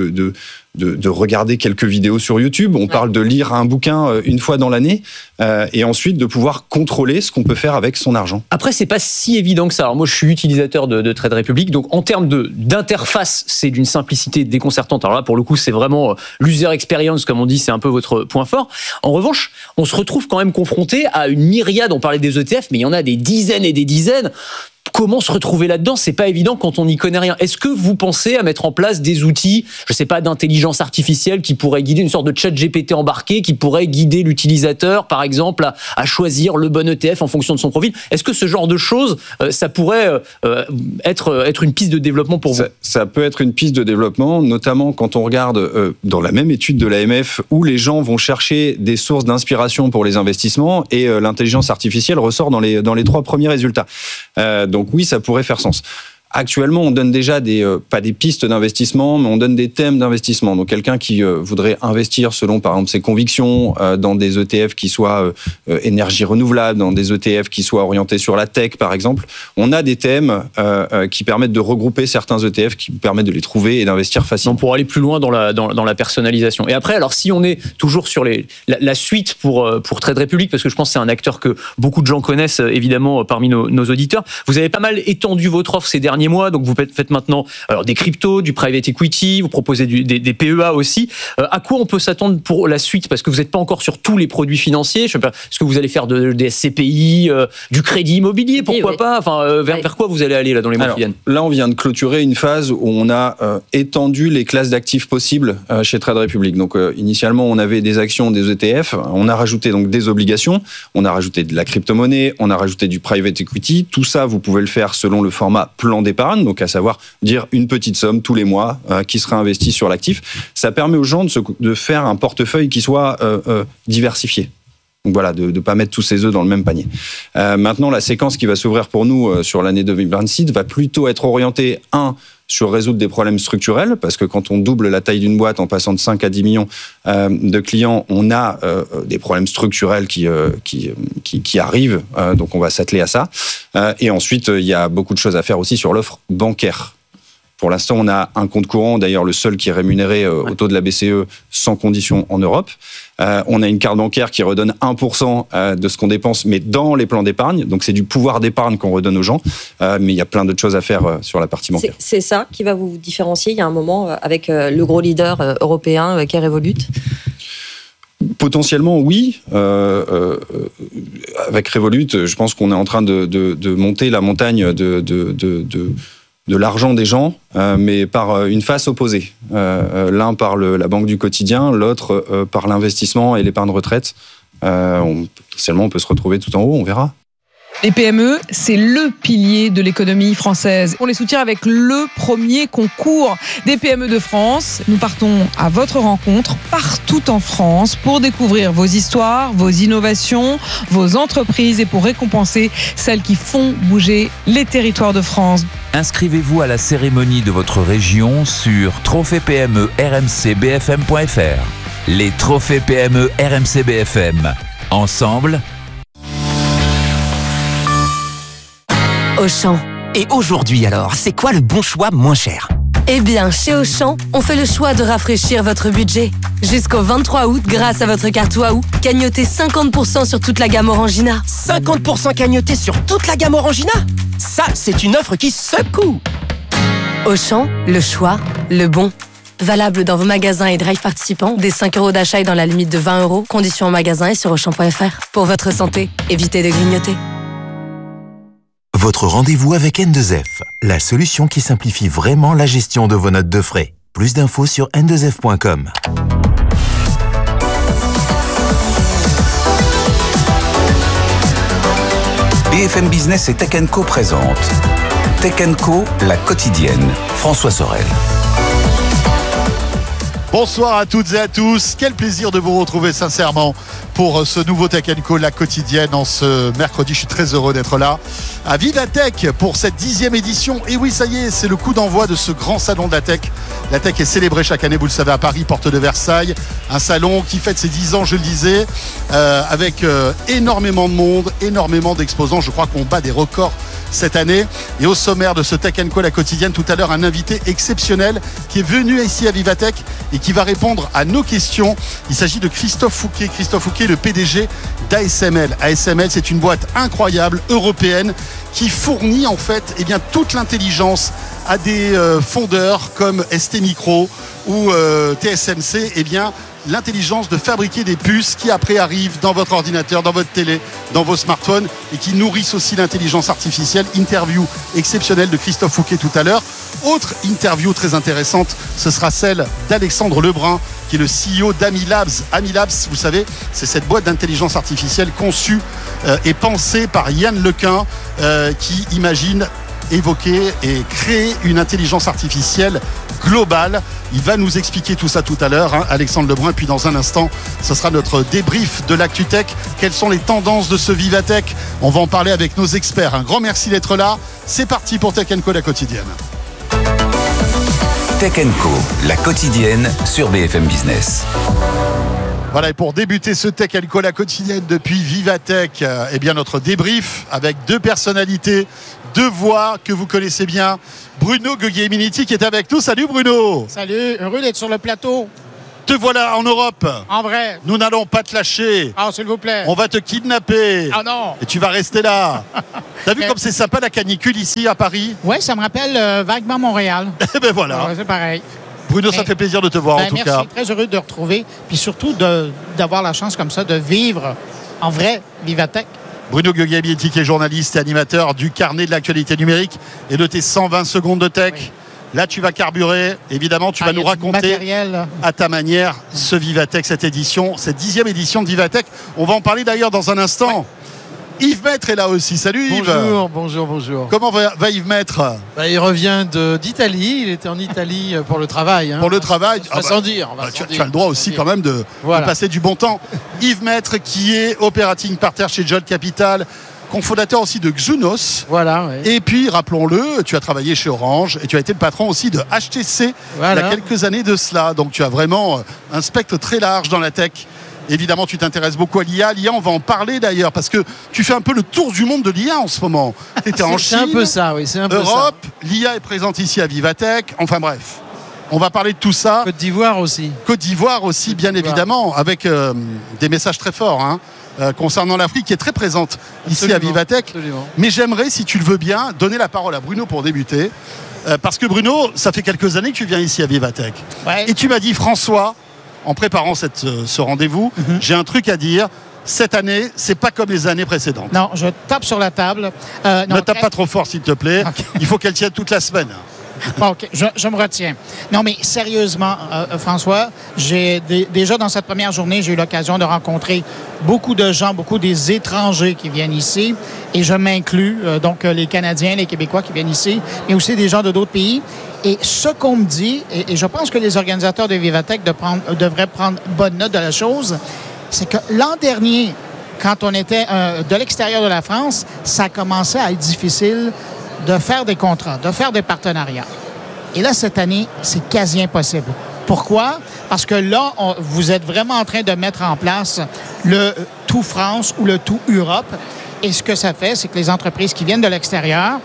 de regarder quelques vidéos sur YouTube, on parle de lire un bouquin une fois dans l'année, et ensuite de pouvoir contrôler ce qu'on peut faire avec son argent. Après, c'est pas si évident que ça. Alors moi, je suis utilisateur de Trade Republic, donc en termes d'interface, c'est d'une simplicité déconcertante. Alors là, pour le coup, c'est vraiment l'user experience, comme on dit, c'est un peu votre point fort. En revanche, on se retrouve quand même confronté à une myriade, on parlait des ETF, mais il y en a des dizaines et des dizaines. Comment se retrouver là-dedans? C'est pas évident quand on n'y connaît rien. Est-ce que vous pensez à mettre en place des outils, je sais pas, d'intelligence artificielle qui pourraient guider, une sorte de chat GPT embarqué qui pourrait guider l'utilisateur, par exemple, à choisir le bon ETF en fonction de son profil? Est-ce que ce genre de choses, ça pourrait être une piste de développement pour vous? Ça peut être une piste de développement, notamment quand on regarde dans la même étude de l'AMF où les gens vont chercher des sources d'inspiration pour les investissements et l'intelligence artificielle ressort dans les 3 premiers résultats. Donc oui, ça pourrait faire sens. actuellement, on donne déjà pas des pistes d'investissement, mais on donne des thèmes d'investissement. Donc, quelqu'un qui voudrait investir selon, par exemple, ses convictions dans des ETF qui soient énergie renouvelable, dans des ETF qui soient orientés sur la tech, par exemple, on a des thèmes qui permettent de regrouper certains ETF, qui permettent de les trouver et d'investir facilement. Donc, pour aller plus loin dans la personnalisation. Et après, alors si on est toujours sur la suite pour Trade Republic, parce que je pense que c'est un acteur que beaucoup de gens connaissent évidemment parmi nos auditeurs, vous avez pas mal étendu votre offre ces derniers mois, donc vous faites maintenant des cryptos, du private equity, vous proposez des PEA aussi. À quoi on peut s'attendre pour la suite? Parce que vous n'êtes pas encore sur tous les produits financiers. Je sais pas, est-ce que vous allez faire des SCPI, du crédit immobilier, pourquoi pas? Enfin, vers quoi vous allez aller là dans les mois qui viennent? Là, on vient de clôturer une phase où on a étendu les classes d'actifs possibles chez Trade Republic. Donc, initialement, on avait des actions, des ETF. On a rajouté donc des obligations. On a rajouté de la crypto-monnaie. On a rajouté du private equity. Tout ça, vous pouvez le faire selon le format plan d'épargne. Donc, à savoir dire une petite somme tous les mois qui sera investie sur l'actif. Ça permet aux gens de faire un portefeuille qui soit diversifié. Donc voilà, de ne pas mettre tous ses œufs dans le même panier. Maintenant, la séquence qui va s'ouvrir pour nous sur l'année 2026 va plutôt être orientée, sur résoudre des problèmes structurels, parce que quand on double la taille d'une boîte en passant de 5 à 10 millions de clients, on a des problèmes structurels qui arrivent, donc on va s'atteler à ça. Et ensuite, il y a beaucoup de choses à faire aussi sur l'offre bancaire. Pour l'instant, on a un compte courant, d'ailleurs le seul qui est rémunéré au taux de la BCE sans condition en Europe. On a une carte bancaire qui redonne 1% de ce qu'on dépense, mais dans les plans d'épargne. Donc c'est du pouvoir d'épargne qu'on redonne aux gens. Mais il y a plein d'autres choses à faire sur la partie bancaire. C'est ça qui va vous différencier, il y a un moment, avec le gros leader européen qu'est Revolut? Potentiellement, oui. Avec Revolut, je pense qu'on est en train de monter la montagne de l'argent des gens, mais par une face opposée. L'un par la banque du quotidien, l'autre par l'investissement et l'épargne retraite. Potentiellement, on peut se retrouver tout en haut, on verra. Les PME, c'est le pilier de l'économie française. On les soutient avec le premier concours des PME de France. Nous partons à votre rencontre partout en France pour découvrir vos histoires, vos innovations, vos entreprises et pour récompenser celles qui font bouger les territoires de France. Inscrivez-vous à la cérémonie de votre région sur trophée PME RMC BFM.fr. Les trophées PME RMC BFM. Ensemble, Auchan. Et aujourd'hui alors, c'est quoi le bon choix moins cher? Eh bien, chez Auchan, on fait le choix de rafraîchir votre budget. Jusqu'au 23 août, grâce à votre carte Waouh, cagnotez 50% sur toute la gamme Orangina. 50% cagnoté sur toute la gamme Orangina? Ça, c'est une offre qui secoue. Auchan, le choix, le bon. Valable dans vos magasins et drive participants, des 5 € d'achat et dans la limite de 20 €. Conditions en magasin et sur Auchan.fr. Pour votre santé, évitez de grignoter. Votre rendez-vous avec N2F, la solution qui simplifie vraiment la gestion de vos notes de frais. Plus d'infos sur n2f.com. BFM Business et Tech & Co présente Tech & Co, la quotidienne. François Sorel. Bonsoir à toutes et à tous. Quel plaisir de vous retrouver sincèrement pour ce nouveau Tech & Co, la quotidienne, en ce mercredi. Je suis très heureux d'être là à Vivatech pour cette 10e édition. Et oui, ça y est, c'est le coup d'envoi de ce grand salon de la tech. La tech est célébrée chaque année, vous le savez, à Paris, porte de Versailles. Un salon qui fête ses 10 ans, je le disais, avec énormément de monde, énormément d'exposants. Je crois qu'on bat des records cette année. Et au sommaire de ce Tech & Co, la quotidienne, tout à l'heure, un invité exceptionnel qui est venu ici à Vivatech et qui va répondre à nos questions. Il s'agit de Christophe Fouquet. Christophe Fouquet, le PDG d'ASML. ASML, c'est une boîte incroyable, européenne, qui fournit en fait toute l'intelligence à des fondeurs comme STMicro ou TSMC. L'intelligence de fabriquer des puces qui après arrivent dans votre ordinateur, dans votre télé, dans vos smartphones et qui nourrissent aussi l'intelligence artificielle. Interview exceptionnelle de Christophe Fouquet tout à l'heure. Autre interview très intéressante, ce sera celle d'Alexandre Lebrun, qui est le CEO d'Amilabs. Amilabs, vous savez, c'est cette boîte d'intelligence artificielle conçue et pensée par Yann Lequin, qui imagine évoquer et créer une intelligence artificielle globale. Il va nous expliquer tout ça tout à l'heure, hein, Alexandre Lebrun. Puis dans un instant, ce sera notre débrief de l'ActuTech. Quelles sont les tendances de ce Vivatech? On va en parler avec nos experts. Un grand merci d'être là. C'est parti pour Tech & Co, la quotidienne. Tech & Co, la quotidienne sur BFM Business. Voilà, et pour débuter ce Tech & Co, la quotidienne depuis Vivatech, eh bien notre débrief avec deux personnalités, deux voix que vous connaissez bien. Bruno Guglielminetti qui est avec nous. Salut Bruno. Salut, heureux d'être sur le plateau. Te voilà en Europe. En vrai. Nous n'allons pas te lâcher. Ah, s'il vous plaît. On va te kidnapper. Ah non. Et tu vas rester là. T'as vu comme c'est sympa la canicule ici à Paris? Oui, ça me rappelle vaguement Montréal. Eh ben voilà. Ouais, c'est pareil. Bruno, ça fait plaisir de te voir en tout merci, cas. Très heureux de te retrouver. Puis surtout d'avoir la chance comme ça de vivre en vrai Vivatech. Bruno Guglielminetti qui est journaliste et animateur du carnet de l'actualité numérique et de tes 120 secondes de tech. Oui. Là, tu vas carburer. Évidemment, tu vas nous raconter à ta manière ce Vivatech, cette édition, cette 10e édition de Vivatech. On va en parler d'ailleurs dans un instant. Ouais. Yves Maître est là aussi. Salut Yves. Bonjour. Comment va Yves Maître? Il revient d'Italie. Il était en Italie pour le travail. Hein. Pour le travail. Sans dire. Tu as le droit aussi quand même de passer du bon temps. Yves Maître qui est operating partner chez John Capital, cofondateur aussi de Xunos. Voilà. Ouais. Et puis, rappelons-le, tu as travaillé chez Orange et tu as été le patron aussi de HTC il y a quelques années de cela. Donc, tu as vraiment un spectre très large dans la tech. Évidemment, tu t'intéresses beaucoup à l'IA. L'IA, on va en parler d'ailleurs parce que tu fais un peu le tour du monde de l'IA en ce moment. Tu étais en Chine, c'est un peu ça, oui. C'est un peu Europe, ça. L'IA est présente ici à Vivatech. Enfin bref, on va parler de tout ça. Côte d'Ivoire aussi, bien évidemment, avec des messages très forts concernant l'Afrique qui est très présente ici à Vivatech. Absolument. Mais j'aimerais, si tu le veux bien, donner la parole à Bruno pour débuter. Parce que Bruno, ça fait quelques années que tu viens ici à Vivatech. Ouais. Et tu m'as dit, François, en préparant ce rendez-vous, j'ai un truc à dire. Cette année, c'est pas comme les années précédentes. Non, je tape sur la table. Ne tape pas trop fort, s'il te plaît. Okay. Il faut qu'elle tienne toute la semaine. Bon, OK, je me retiens. Non, mais sérieusement, François, déjà dans cette première journée, j'ai eu l'occasion de rencontrer beaucoup de gens, beaucoup des étrangers qui viennent ici, et je m'inclus, donc les Canadiens, les Québécois qui viennent ici, mais aussi des gens de d'autres pays. Et ce qu'on me dit, et je pense que les organisateurs de Vivatech devraient prendre bonne note de la chose, c'est que l'an dernier, quand on était de l'extérieur de la France, ça commençait à être difficile de faire des contrats, de faire des partenariats. Et là, cette année, c'est quasi impossible. Pourquoi? Parce que là, vous êtes vraiment en train de mettre en place le tout France ou le tout Europe. Et ce que ça fait, c'est que les entreprises qui viennent de l'extérieur,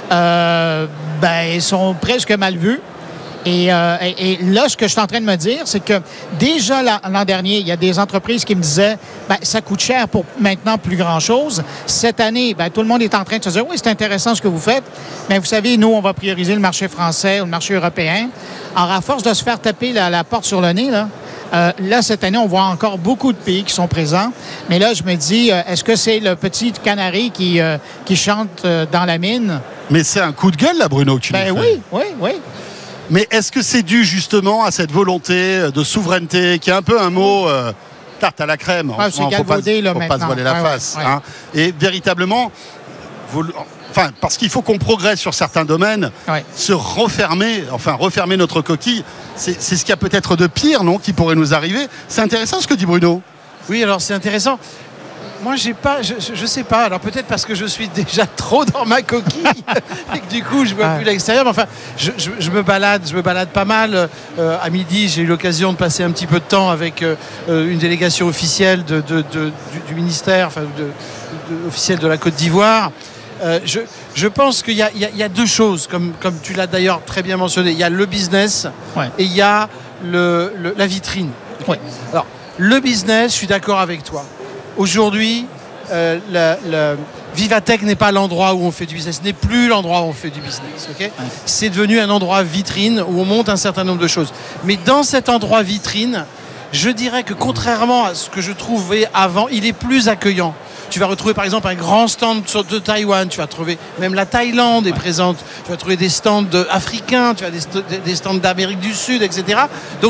sont presque mal vues. Et là, ce que je suis en train de me dire, c'est que déjà l'an dernier, il y a des entreprises qui me disaient ça coûte cher pour maintenant plus grand-chose. Cette année, tout le monde est en train de se dire oui, c'est intéressant ce que vous faites, mais vous savez, nous, on va prioriser le marché français ou le marché européen. Alors, à force de se faire taper la porte sur le nez, là, cette année, on voit encore beaucoup de pays qui sont présents. Mais là, je me dis, est-ce que c'est le petit canari qui chante dans la mine? Mais c'est un coup de gueule, là, Bruno, que tu nous fais. Oui. Mais est-ce que c'est dû justement à cette volonté de souveraineté, qui est un peu un mot tarte à la crème? C'est galvaudé, là, maintenant. Faut pas se voiler la face. Hein. Et véritablement, parce qu'il faut qu'on progresse sur certains domaines, se refermer notre coquille, c'est ce qu'il y a peut-être de pire, non, qui pourrait nous arriver. C'est intéressant ce que dit Bruno. Oui, alors c'est intéressant. Moi, je sais pas. Alors peut-être parce que je suis déjà trop dans ma coquille et que du coup, je vois plus l'extérieur. Mais enfin, je me balade pas mal. À midi, j'ai eu l'occasion de passer un petit peu de temps avec une délégation officielle du ministère, officielle de la Côte d'Ivoire. Je pense qu'il y a deux choses, comme tu l'as d'ailleurs très bien mentionné. Il y a le business et il y a la vitrine. Ouais. Alors, le business, je suis d'accord avec toi. Aujourd'hui, Vivatech n'est pas l'endroit où on fait du business, n'est plus l'endroit où on fait du business. Okay ? C'est devenu un endroit vitrine où on monte un certain nombre de choses. Mais dans cet endroit vitrine, je dirais que contrairement à ce que je trouvais avant, il est plus accueillant. Tu vas retrouver par exemple un grand stand de Taïwan, tu vas trouver même la Thaïlande est présente, tu vas trouver des stands africains, tu vas des stands d'Amérique du Sud, etc. Donc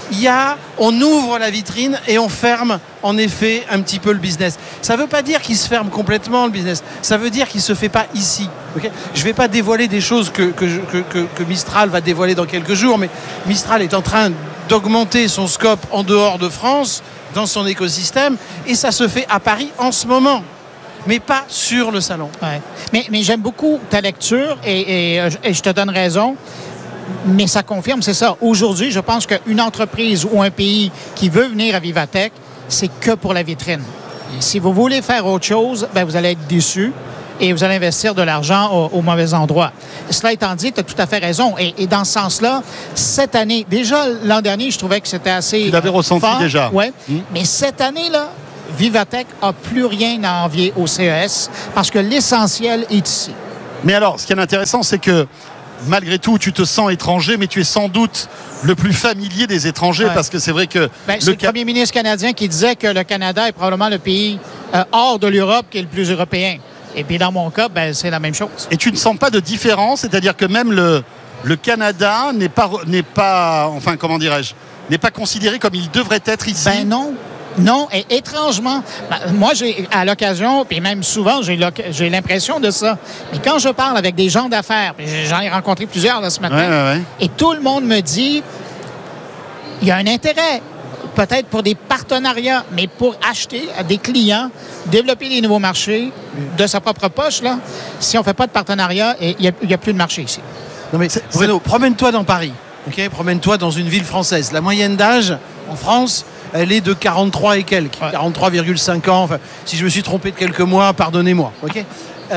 on ouvre la vitrine et on ferme en effet un petit peu le business. Ça ne veut pas dire qu'il se ferme complètement le business, ça veut dire qu'il ne se fait pas ici. Okay, je ne vais pas dévoiler des choses que Mistral va dévoiler dans quelques jours, mais Mistral est en train d'augmenter son scope en dehors de France, dans son écosystème, et ça se fait à Paris en ce moment, mais pas sur le salon. Ouais. Mais j'aime beaucoup ta lecture et je te donne raison. Mais ça confirme, c'est ça. Aujourd'hui, je pense qu'une entreprise ou un pays qui veut venir à Vivatech, c'est que pour la vitrine. Si vous voulez faire autre chose, ben vous allez être déçu et vous allez investir de l'argent au mauvais endroit. Cela étant dit, tu as tout à fait raison. Et dans ce sens-là, cette année, déjà l'an dernier, je trouvais que c'était assez Tu l'avais ressenti fort, déjà. Ouais. Mais cette année-là, Vivatech n'a plus rien à envier au CES parce que l'essentiel est ici. Mais alors, ce qui est intéressant, c'est que malgré tout, tu te sens étranger, mais tu es sans doute le plus familier des étrangers, parce que c'est vrai que... c'est le premier ministre canadien qui disait que le Canada est probablement le pays hors de l'Europe qui est le plus européen. Et puis dans mon cas, c'est la même chose. Et tu ne sens pas de différence, c'est-à-dire que même le Canada n'est pas, enfin, comment dirais-je, n'est pas considéré comme il devrait être ici. Ben non. Non, et étrangement, moi, j'ai à l'occasion, puis même souvent, j'ai l'impression de ça. Mais quand je parle avec des gens d'affaires, j'en ai rencontré plusieurs là, ce matin, et tout le monde me dit, il y a un intérêt, peut-être pour des partenariats, mais pour acheter à des clients, développer des nouveaux marchés de sa propre poche, là, si on ne fait pas de partenariat, il n'y a plus de marché ici. Non mais Bruno, promène-toi dans Paris, okay? Promène-toi dans une ville française. La moyenne d'âge en France, elle est de 43 et quelques, 43,5 ans. Enfin, si je me suis trompé de quelques mois, pardonnez-moi. Okay,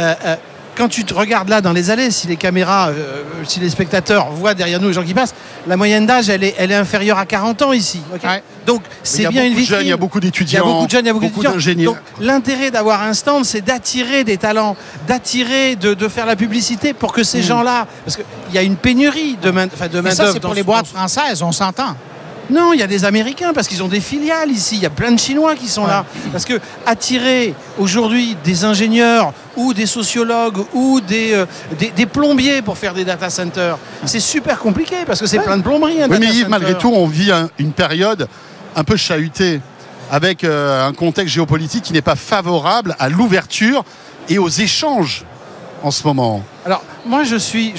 quand tu te regardes là dans les allées, si les caméras, si les spectateurs voient derrière nous les gens qui passent, la moyenne d'âge, elle est inférieure à 40 ans ici. Okay, donc c'est bien une vitrine. Il y a beaucoup d'étudiants, il y a beaucoup de jeunes, il y a beaucoup d'ingénieurs. Donc l'intérêt d'avoir un stand, c'est d'attirer des talents, d'attirer, de faire la publicité pour que ces gens-là, parce qu'il y a une pénurie de main-d'œuvre. Ça, c'est pour les boîtes françaises, on s'entend. Non, il y a des Américains parce qu'ils ont des filiales ici. Il y a plein de Chinois qui sont là. Parce que attirer aujourd'hui des ingénieurs ou des sociologues ou des plombiers pour faire des data centers, c'est super compliqué parce que c'est plein de plomberies. Oui, mais Yves, malgré tout, on vit une période un peu chahutée avec un contexte géopolitique qui n'est pas favorable à l'ouverture et aux échanges en ce moment. Alors moi je suis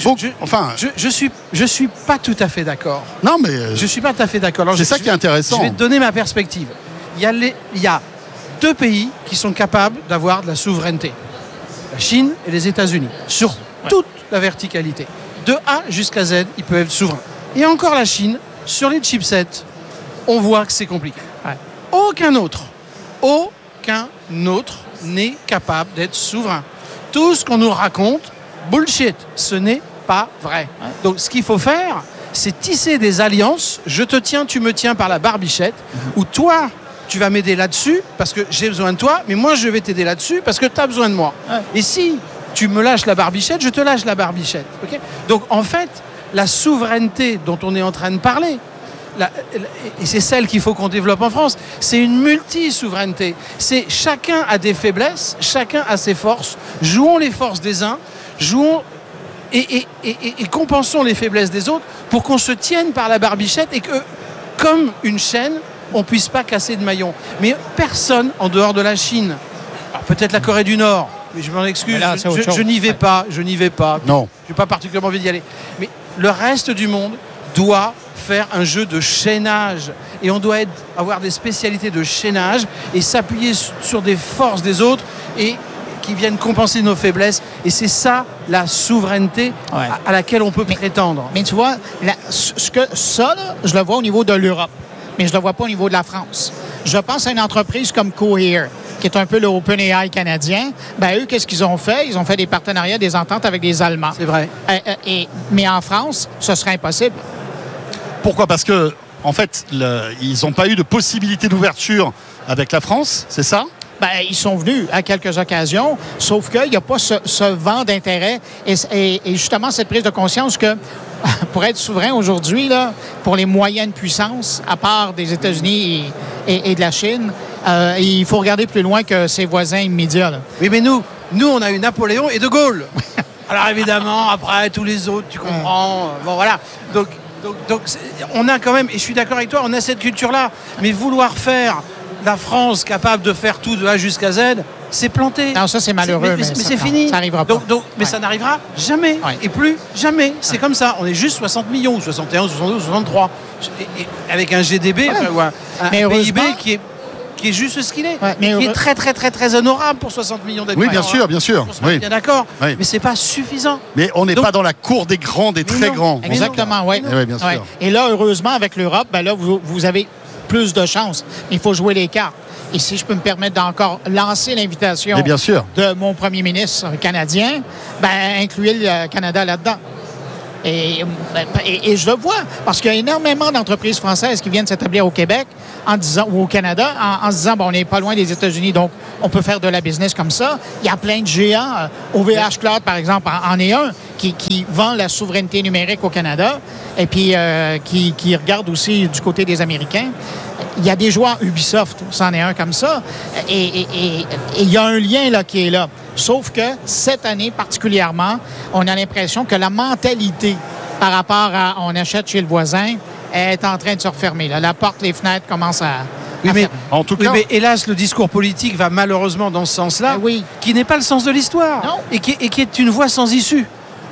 pas tout à fait d'accord. Non mais je suis pas tout à fait d'accord. C'est ça qui est intéressant. Je vais te donner ma perspective. Il y a deux pays qui sont capables d'avoir de la souveraineté. La Chine et les États-Unis sur toute la verticalité. De A jusqu'à Z, ils peuvent être souverains. Et encore la Chine sur les chipsets, on voit que c'est compliqué. Aucun autre n'est capable d'être souverain. Tout ce qu'on nous raconte, bullshit, ce n'est pas vrai. Donc ce qu'il faut faire, c'est tisser des alliances, je te tiens, tu me tiens par la barbichette, où toi, tu vas m'aider là-dessus parce que j'ai besoin de toi, mais moi je vais t'aider là-dessus parce que tu as besoin de moi. Et si tu me lâches la barbichette, je te lâche la barbichette. Okay, donc en fait, la souveraineté dont on est en train de parler, et c'est celle qu'il faut qu'on développe en France, c'est une multi-souveraineté. C'est chacun a des faiblesses, chacun a ses forces. Jouons les forces des uns, jouons et compensons les faiblesses des autres pour qu'on se tienne par la barbichette et que, comme une chaîne, on ne puisse pas casser de maillon. Mais personne en dehors de la Chine, peut-être la Corée du Nord, mais je m'en excuse, là, je n'y vais pas, Non. Je n'ai pas particulièrement envie d'y aller. Mais le reste du monde doit faire un jeu de chaînage et on doit avoir des spécialités de chaînage et s'appuyer sur des forces des autres et qui viennent compenser nos faiblesses et c'est ça la souveraineté à laquelle on peut prétendre. Mais tu vois, ça là, je le vois au niveau de l'Europe, mais je le vois pas au niveau de la France. Je pense à une entreprise comme Cohere, qui est un peu le OpenAI canadien. Eux, qu'est-ce qu'ils ont fait? Ils ont fait des partenariats, des ententes avec des Allemands. C'est vrai. Mais en France, ce serait impossible. Pourquoi? Parce que, en fait, ils n'ont pas eu de possibilité d'ouverture avec la France, c'est ça? Ils sont venus à quelques occasions, sauf qu'il n'y a pas ce vent d'intérêt et justement cette prise de conscience que pour être souverain aujourd'hui, là, pour les moyennes puissances, à part des États-Unis et de la Chine, il faut regarder plus loin que ses voisins immédiats. Là. Oui, mais nous, on a eu Napoléon et De Gaulle. Alors évidemment, après, tous les autres, tu comprends. Bon, voilà. Donc, Donc on a quand même, et je suis d'accord avec toi, on a cette culture-là. Mais vouloir faire la France capable de faire tout de A jusqu'à Z, c'est planté. Non, ça c'est malheureux. Mais c'est fini. Ça n'arrivera pas. Mais ça n'arrivera jamais. Ouais. Et plus jamais. C'est comme ça. On est juste 60 millions, ou 61, 62, 63. Et avec un GDB, un PIB qui est juste ce qu'il est. Ouais, qui est très, très, très, très honorable pour 60 millions d'habitants. Oui, bien sûr, bien sûr. On se met bien d'accord. Oui. Mais c'est pas suffisant. Mais on n'est pas dans la cour des grands, des très grands. Exactement, oui. Oui, bien sûr. Ouais. Et là, heureusement, avec l'Europe, ben là, vous avez plus de chances. Il faut jouer les cartes. Et si je peux me permettre d'encore lancer l'invitation de mon premier ministre canadien, incluez le Canada là-dedans. Et je le vois, parce qu'il y a énormément d'entreprises françaises qui viennent s'établir au Québec ou au Canada en se disant, on n'est pas loin des États-Unis, donc on peut faire de la business comme ça. Il y a plein de géants. OVH Cloud, par exemple, en est un qui vend la souveraineté numérique au Canada et puis qui regarde aussi du côté des Américains. Il y a des joueurs, Ubisoft, c'en est un comme ça. Et il y a un lien là qui est là. Sauf que cette année particulièrement, on a l'impression que la mentalité par rapport à on achète chez le voisin est en train de se refermer. Là. La porte, les fenêtres commencent à... Oui, mais, en tout cas, mais hélas, le discours politique va malheureusement dans ce sens-là, qui n'est pas le sens de l'histoire et qui est une voie sans issue.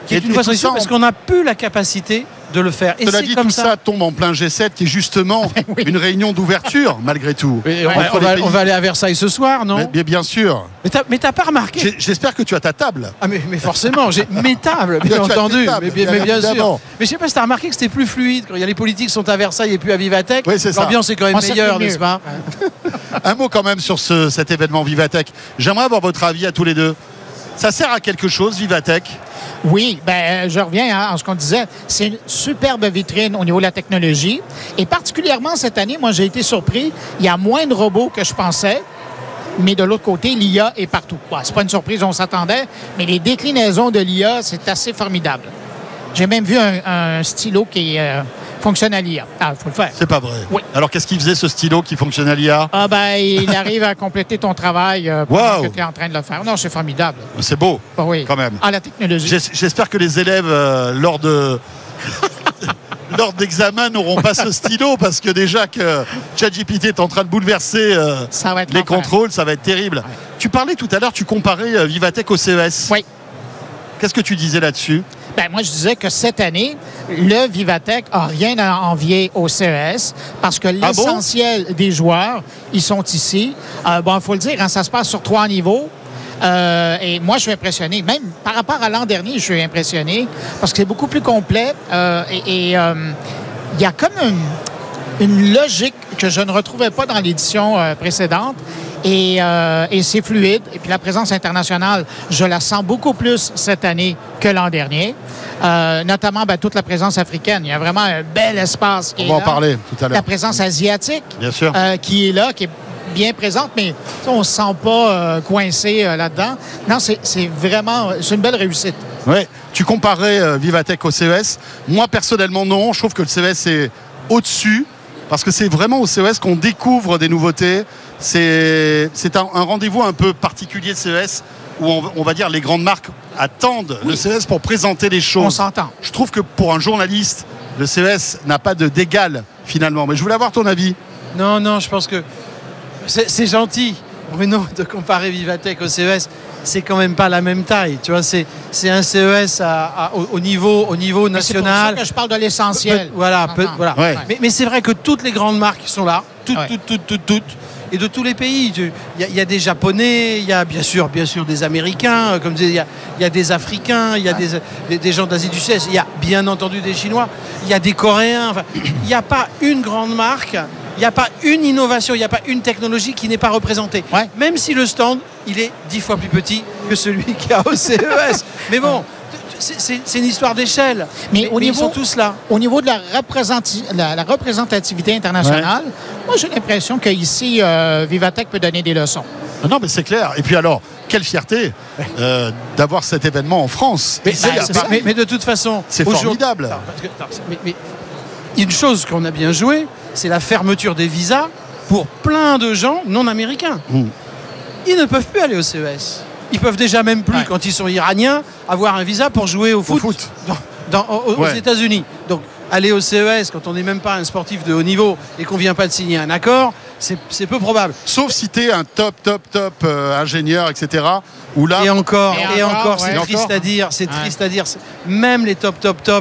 Parce qu'on n'a plus la capacité de le faire. Et cela dit, tout ça tombe en plein G7 qui est justement une réunion d'ouverture malgré tout. On va aller à Versailles ce soir, non? Bien sûr. Mais t'as pas remarqué? J'espère que tu as ta table. Ah mais forcément, j'ai mes tables, bien entendu. Mais bien sûr. Mais je sais pas si t'as remarqué que c'était plus fluide quand les politiques sont à Versailles et puis à Vivatech. Oui, c'est ça. L'ambiance est quand même meilleure, n'est-ce pas? Un mot quand même sur cet événement Vivatech. J'aimerais avoir votre avis à tous les deux. Ça sert à quelque chose, Vivatech? Oui, je reviens à ce qu'on disait. C'est une superbe vitrine au niveau de la technologie. Et particulièrement cette année, moi, j'ai été surpris. Il y a moins de robots que je pensais. Mais de l'autre côté, l'IA est partout. C'est pas une surprise, on s'attendait. Mais les déclinaisons de l'IA, c'est assez formidable. J'ai même vu un stylo qui fonctionne à l'IA. Ah, il faut le faire. C'est pas vrai. Oui. Alors, qu'est-ce qu'il faisait, ce stylo qui fonctionne à l'IA? Il arrive à compléter ton travail pendant que tu es en train de le faire. Non, c'est formidable. C'est beau, quand même. La technologie. J'espère que les élèves, lors d'examen, n'auront pas ce stylo, parce que déjà que ChatGPT est en train de bouleverser les contrôles, ça va être terrible. Ouais. Tu parlais tout à l'heure, tu comparais Vivatech au CES. Oui. Qu'est-ce que tu disais là-dessus? Moi, je disais que cette année, le Vivatech n'a rien à envier au CES parce que l'essentiel des joueurs, ils sont ici. Il faut le dire, ça se passe sur 3 niveaux. Et moi, je suis impressionné. Même par rapport à l'an dernier, je suis impressionné parce que c'est beaucoup plus complet. Il y a comme une logique que je ne retrouvais pas dans l'édition précédente. Et c'est fluide. Et puis la présence internationale, je la sens beaucoup plus cette année que l'an dernier. Notamment toute la présence africaine. Il y a vraiment un bel espace qui est là. On va en parler tout à l'heure. La présence asiatique bien sûr. Qui est là, qui est bien présente, mais on ne se sent pas coincé là-dedans. Non, c'est une belle réussite. Oui. Tu comparais Vivatech au CES. Moi, personnellement, non. Je trouve que le CES est au-dessus parce que c'est vraiment au CES qu'on découvre des nouveautés. C'est un rendez-vous un peu particulier de CES où on va dire les grandes marques attendent le CES pour présenter les choses. On s'entend. Je trouve que pour un journaliste, le CES n'a pas d'égal finalement. Mais je voulais avoir ton avis. Non, je pense que c'est gentil, Bruno, de comparer Vivatech au CES. C'est quand même pas la même taille. Tu vois, c'est un CES au niveau national. C'est pour ça que je parle de l'essentiel. Voilà. Mais c'est vrai que toutes les grandes marques sont là. Toutes. Et de tous les pays. Il y a des Japonais, il y a bien sûr des Américains, comme il y a des Africains, il y a des gens d'Asie du Sud-Est, il y a bien entendu des Chinois, il y a des Coréens. Il n'y a pas une grande marque, il n'y a pas une innovation, il n'y a pas une technologie qui n'est pas représentée. Ouais. Même si le stand, il est 10 fois plus petit que celui qu'il y a au CES. Mais bon, c'est une histoire d'échelle. Mais ils sont tous là. Au niveau de la représentativité internationale, moi j'ai l'impression qu'ici, Vivatech peut donner des leçons. Non, mais c'est clair. Et puis alors, quelle fierté d'avoir cet événement en France. Mais de toute façon, c'est formidable. Mais une chose qu'on a bien joué, c'est la fermeture des visas pour plein de gens non américains. Ils ne peuvent plus aller au CES. Ils peuvent déjà même plus, quand ils sont iraniens, avoir un visa pour jouer au foot. Aux États-Unis. Donc aller au CES quand on n'est même pas un sportif de haut niveau et qu'on vient pas de signer un accord, c'est peu probable. Sauf si tu es un top ingénieur, etc. Où là, et encore, c'est ouais. triste à dire. C'est triste à dire. Même les top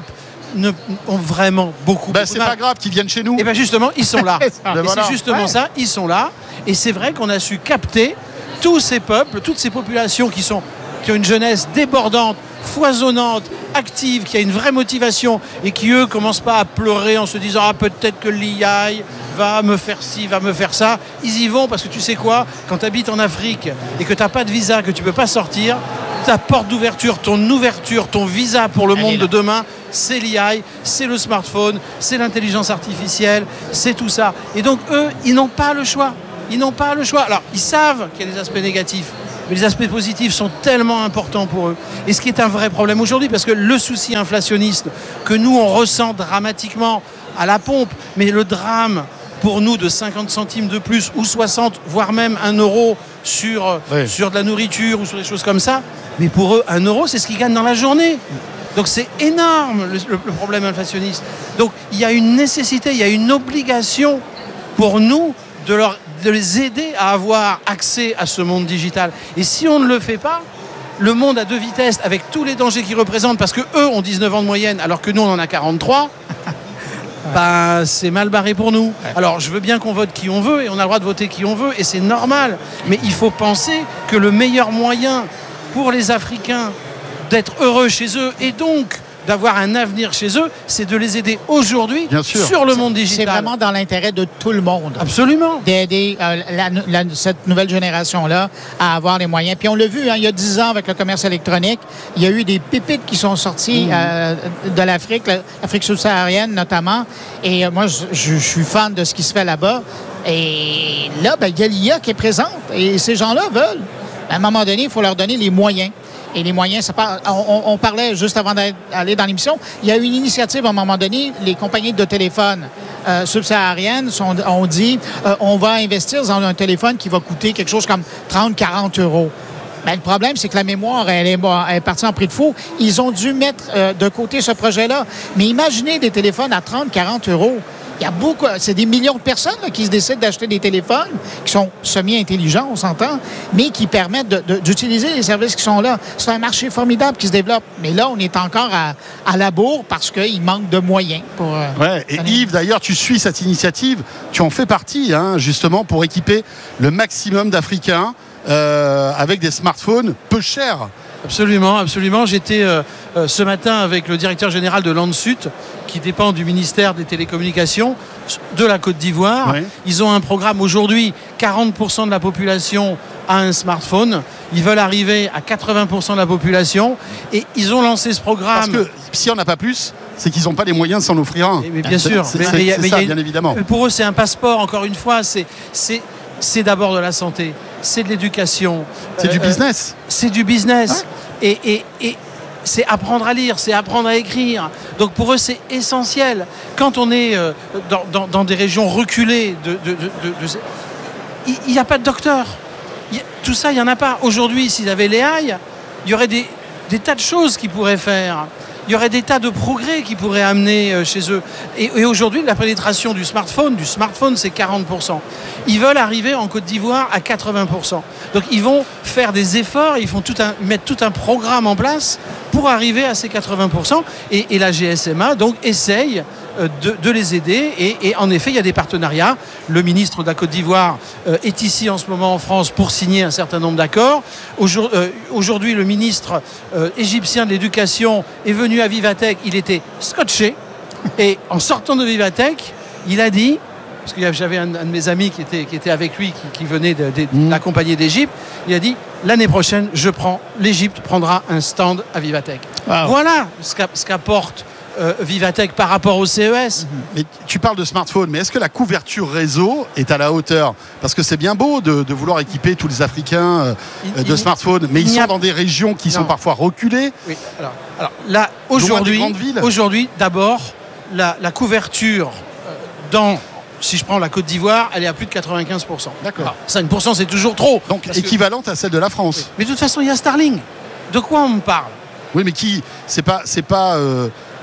ont vraiment beaucoup. C'est pas grave qu'ils viennent chez nous. Et bien justement, ils sont là. Voilà. C'est justement ça, ils sont là. Et c'est vrai qu'on a su capter tous ces peuples, toutes ces populations qui ont une jeunesse débordante, foisonnante, active, qui a une vraie motivation et qui, eux, commencent pas à pleurer en se disant « Ah, peut-être que l'IAI va me faire ci, va me faire ça ». Ils y vont parce que tu sais quoi, quand tu habites en Afrique et que tu n'as pas de visa, que tu peux pas sortir, ta porte d'ouverture, ton visa pour le monde de demain, c'est l'IAI, c'est le smartphone, c'est l'intelligence artificielle, c'est tout ça. Et donc, eux, ils n'ont pas le choix. Ils n'ont pas le choix. Alors, ils savent qu'il y a des aspects négatifs, mais les aspects positifs sont tellement importants pour eux. Et ce qui est un vrai problème aujourd'hui, parce que le souci inflationniste que nous, on ressent dramatiquement à la pompe, mais le drame pour nous de 50 centimes de plus ou 60, voire même 1 euro sur de la nourriture ou sur des choses comme ça, mais pour eux, 1 euro, c'est ce qu'ils gagnent dans la journée. Donc c'est énorme le problème inflationniste. Donc il y a une nécessité, il y a une obligation pour nous de les aider à avoir accès à ce monde digital. Et si on ne le fait pas, le monde à 2 vitesses, avec tous les dangers qu'il représente, parce qu'eux ont 19 ans de moyenne, alors que nous on en a 43, c'est mal barré pour nous. Alors je veux bien qu'on vote qui on veut, et on a le droit de voter qui on veut, et c'est normal. Mais il faut penser que le meilleur moyen pour les Africains d'être heureux chez eux, et donc d'avoir un avenir chez eux, c'est de les aider aujourd'hui sur le monde digital. C'est vraiment dans l'intérêt de tout le monde. Absolument. D'aider cette nouvelle génération-là à avoir les moyens. Puis on l'a vu, il y a 10 ans avec le commerce électronique, il y a eu des pépites qui sont sorties de l'Afrique subsaharienne notamment. Et moi, je suis fan de ce qui se fait là-bas. Et là, il y a l'IA qui est présente. Et ces gens-là veulent. À un moment donné, il faut leur donner les moyens. Et les moyens, on parlait juste avant d'aller dans l'émission, il y a eu une initiative à un moment donné, les compagnies de téléphone subsahariennes ont dit on va investir dans un téléphone qui va coûter quelque chose comme 30-40 euros. Ben, le problème, c'est que la mémoire, elle est partie en prix de fou. Ils ont dû mettre de côté ce projet-là. Mais imaginez des téléphones à 30-40 euros. Il y a c'est des millions de personnes là, qui se décident d'acheter des téléphones qui sont semi-intelligents, on s'entend, mais qui permettent d'utiliser les services qui sont là. C'est un marché formidable qui se développe. Mais là, on est encore à la bourre parce qu'il manque de moyens. Et Yves, d'ailleurs, tu suis cette initiative. Tu en fais partie, justement, pour équiper le maximum d'Africains avec des smartphones peu chers. Absolument, absolument. J'étais ce matin avec le directeur général de Landsut, qui dépend du ministère des Télécommunications de la Côte d'Ivoire. Oui. Ils ont un programme aujourd'hui, 40% de la population a un smartphone. Ils veulent arriver à 80% de la population. Et ils ont lancé ce programme. Parce que si on n'a pas plus, c'est qu'ils n'ont pas les moyens de s'en offrir un. Mais bien sûr. Bien évidemment. Pour eux, c'est un passeport, encore une fois. C'est d'abord de la santé. C'est de l'éducation. C'est du business. C'est du business. Ouais. Et c'est apprendre à lire, c'est apprendre à écrire. Donc pour eux, c'est essentiel. Quand on est dans des régions reculées, il n'y a pas de docteur. Tout ça, il n'y en a pas. Aujourd'hui, s'ils avaient l'AI, il y aurait des tas de choses qu'ils pourraient faire. Il y aurait des tas de progrès qui pourraient amener chez eux. Et aujourd'hui, la pénétration du smartphone, c'est 40%. Ils veulent arriver en Côte d'Ivoire à 80%. Donc ils vont faire des efforts, ils vont mettre tout un programme en place pour arriver à ces 80%. Et la GSMA, donc, essaye de les aider. Et en effet, il y a des partenariats. Le ministre de la Côte d'Ivoire est ici en ce moment en France pour signer un certain nombre d'accords. Aujourd'hui, le ministre égyptien de l'Éducation est venu à Vivatech. Il était scotché. Et en sortant de Vivatech, il a dit, parce que j'avais un de mes amis qui était avec lui, qui venait de l'accompagner d'Égypte, il a dit, l'année prochaine, l'Égypte prendra un stand à Vivatech. Wow. Voilà ce qu'apporte Vivatech par rapport au CES. Mais tu parles de smartphone, mais est-ce que la couverture réseau est à la hauteur? Parce que c'est bien beau de vouloir équiper tous les Africains de smartphones, mais ils sont dans des régions qui sont parfois reculées. Oui. Alors là, aujourd'hui, d'abord, la couverture si je prends la Côte d'Ivoire, elle est à plus de 95%. D'accord. 5%, c'est toujours trop. Donc équivalente à celle de la France. Oui. Mais de toute façon, il y a Starlink. De quoi on me parle? Oui, mais c'est pas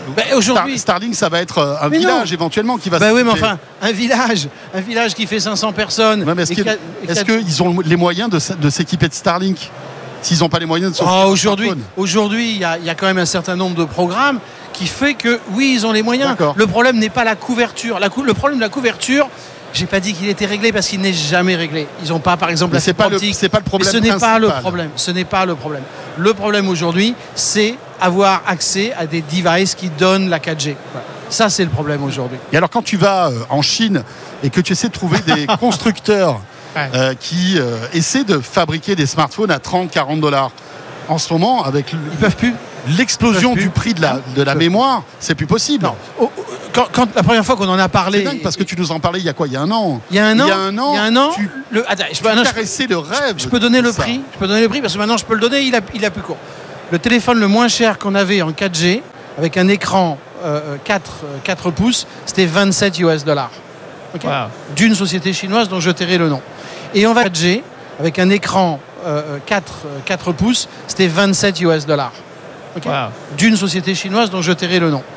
aujourd'hui, Starlink, ça va être un village éventuellement qui va. Oui, mais enfin, un village qui fait 500 personnes. Ouais, est-ce qu'ils ont les moyens de s'équiper de Starlink? S'ils n'ont pas les moyens de s'équiper aujourd'hui, il y a quand même un certain nombre de programmes qui fait que oui, ils ont les moyens. D'accord. Le problème n'est pas la couverture. Le problème de la couverture. J'ai pas dit qu'il était réglé parce qu'il n'est jamais réglé. Ils n'ont pas, par exemple, c'est pas le problème. Ce n'est pas le problème. Ce n'est pas le problème. Le problème aujourd'hui, c'est avoir accès à des devices qui donnent la 4G. Voilà. Ça, c'est le problème aujourd'hui. Et alors, quand tu vas en Chine et que tu essaies de trouver des constructeurs qui essaient de fabriquer des smartphones à 30-40 $, en ce moment, avec ils peuvent plus. L'explosion du prix de la mémoire, c'est plus possible. Non. Quand la première fois qu'on en a parlé, c'est dingue parce que tu nous en parlais il y a quoi? Il y a un an. Il y a un an. Tu caressais le rêve. Je peux donner le prix. Je peux donner le prix parce que maintenant je peux le donner. Il a plus court. Le téléphone le moins cher qu'on avait en 4G avec un écran 4 pouces, c'était $27. Okay. Wow. D'une société chinoise dont je tairai le nom. Et on va 4G avec un écran 4 pouces, c'était $27. Okay. Wow. D'une société chinoise dont je tairai le nom.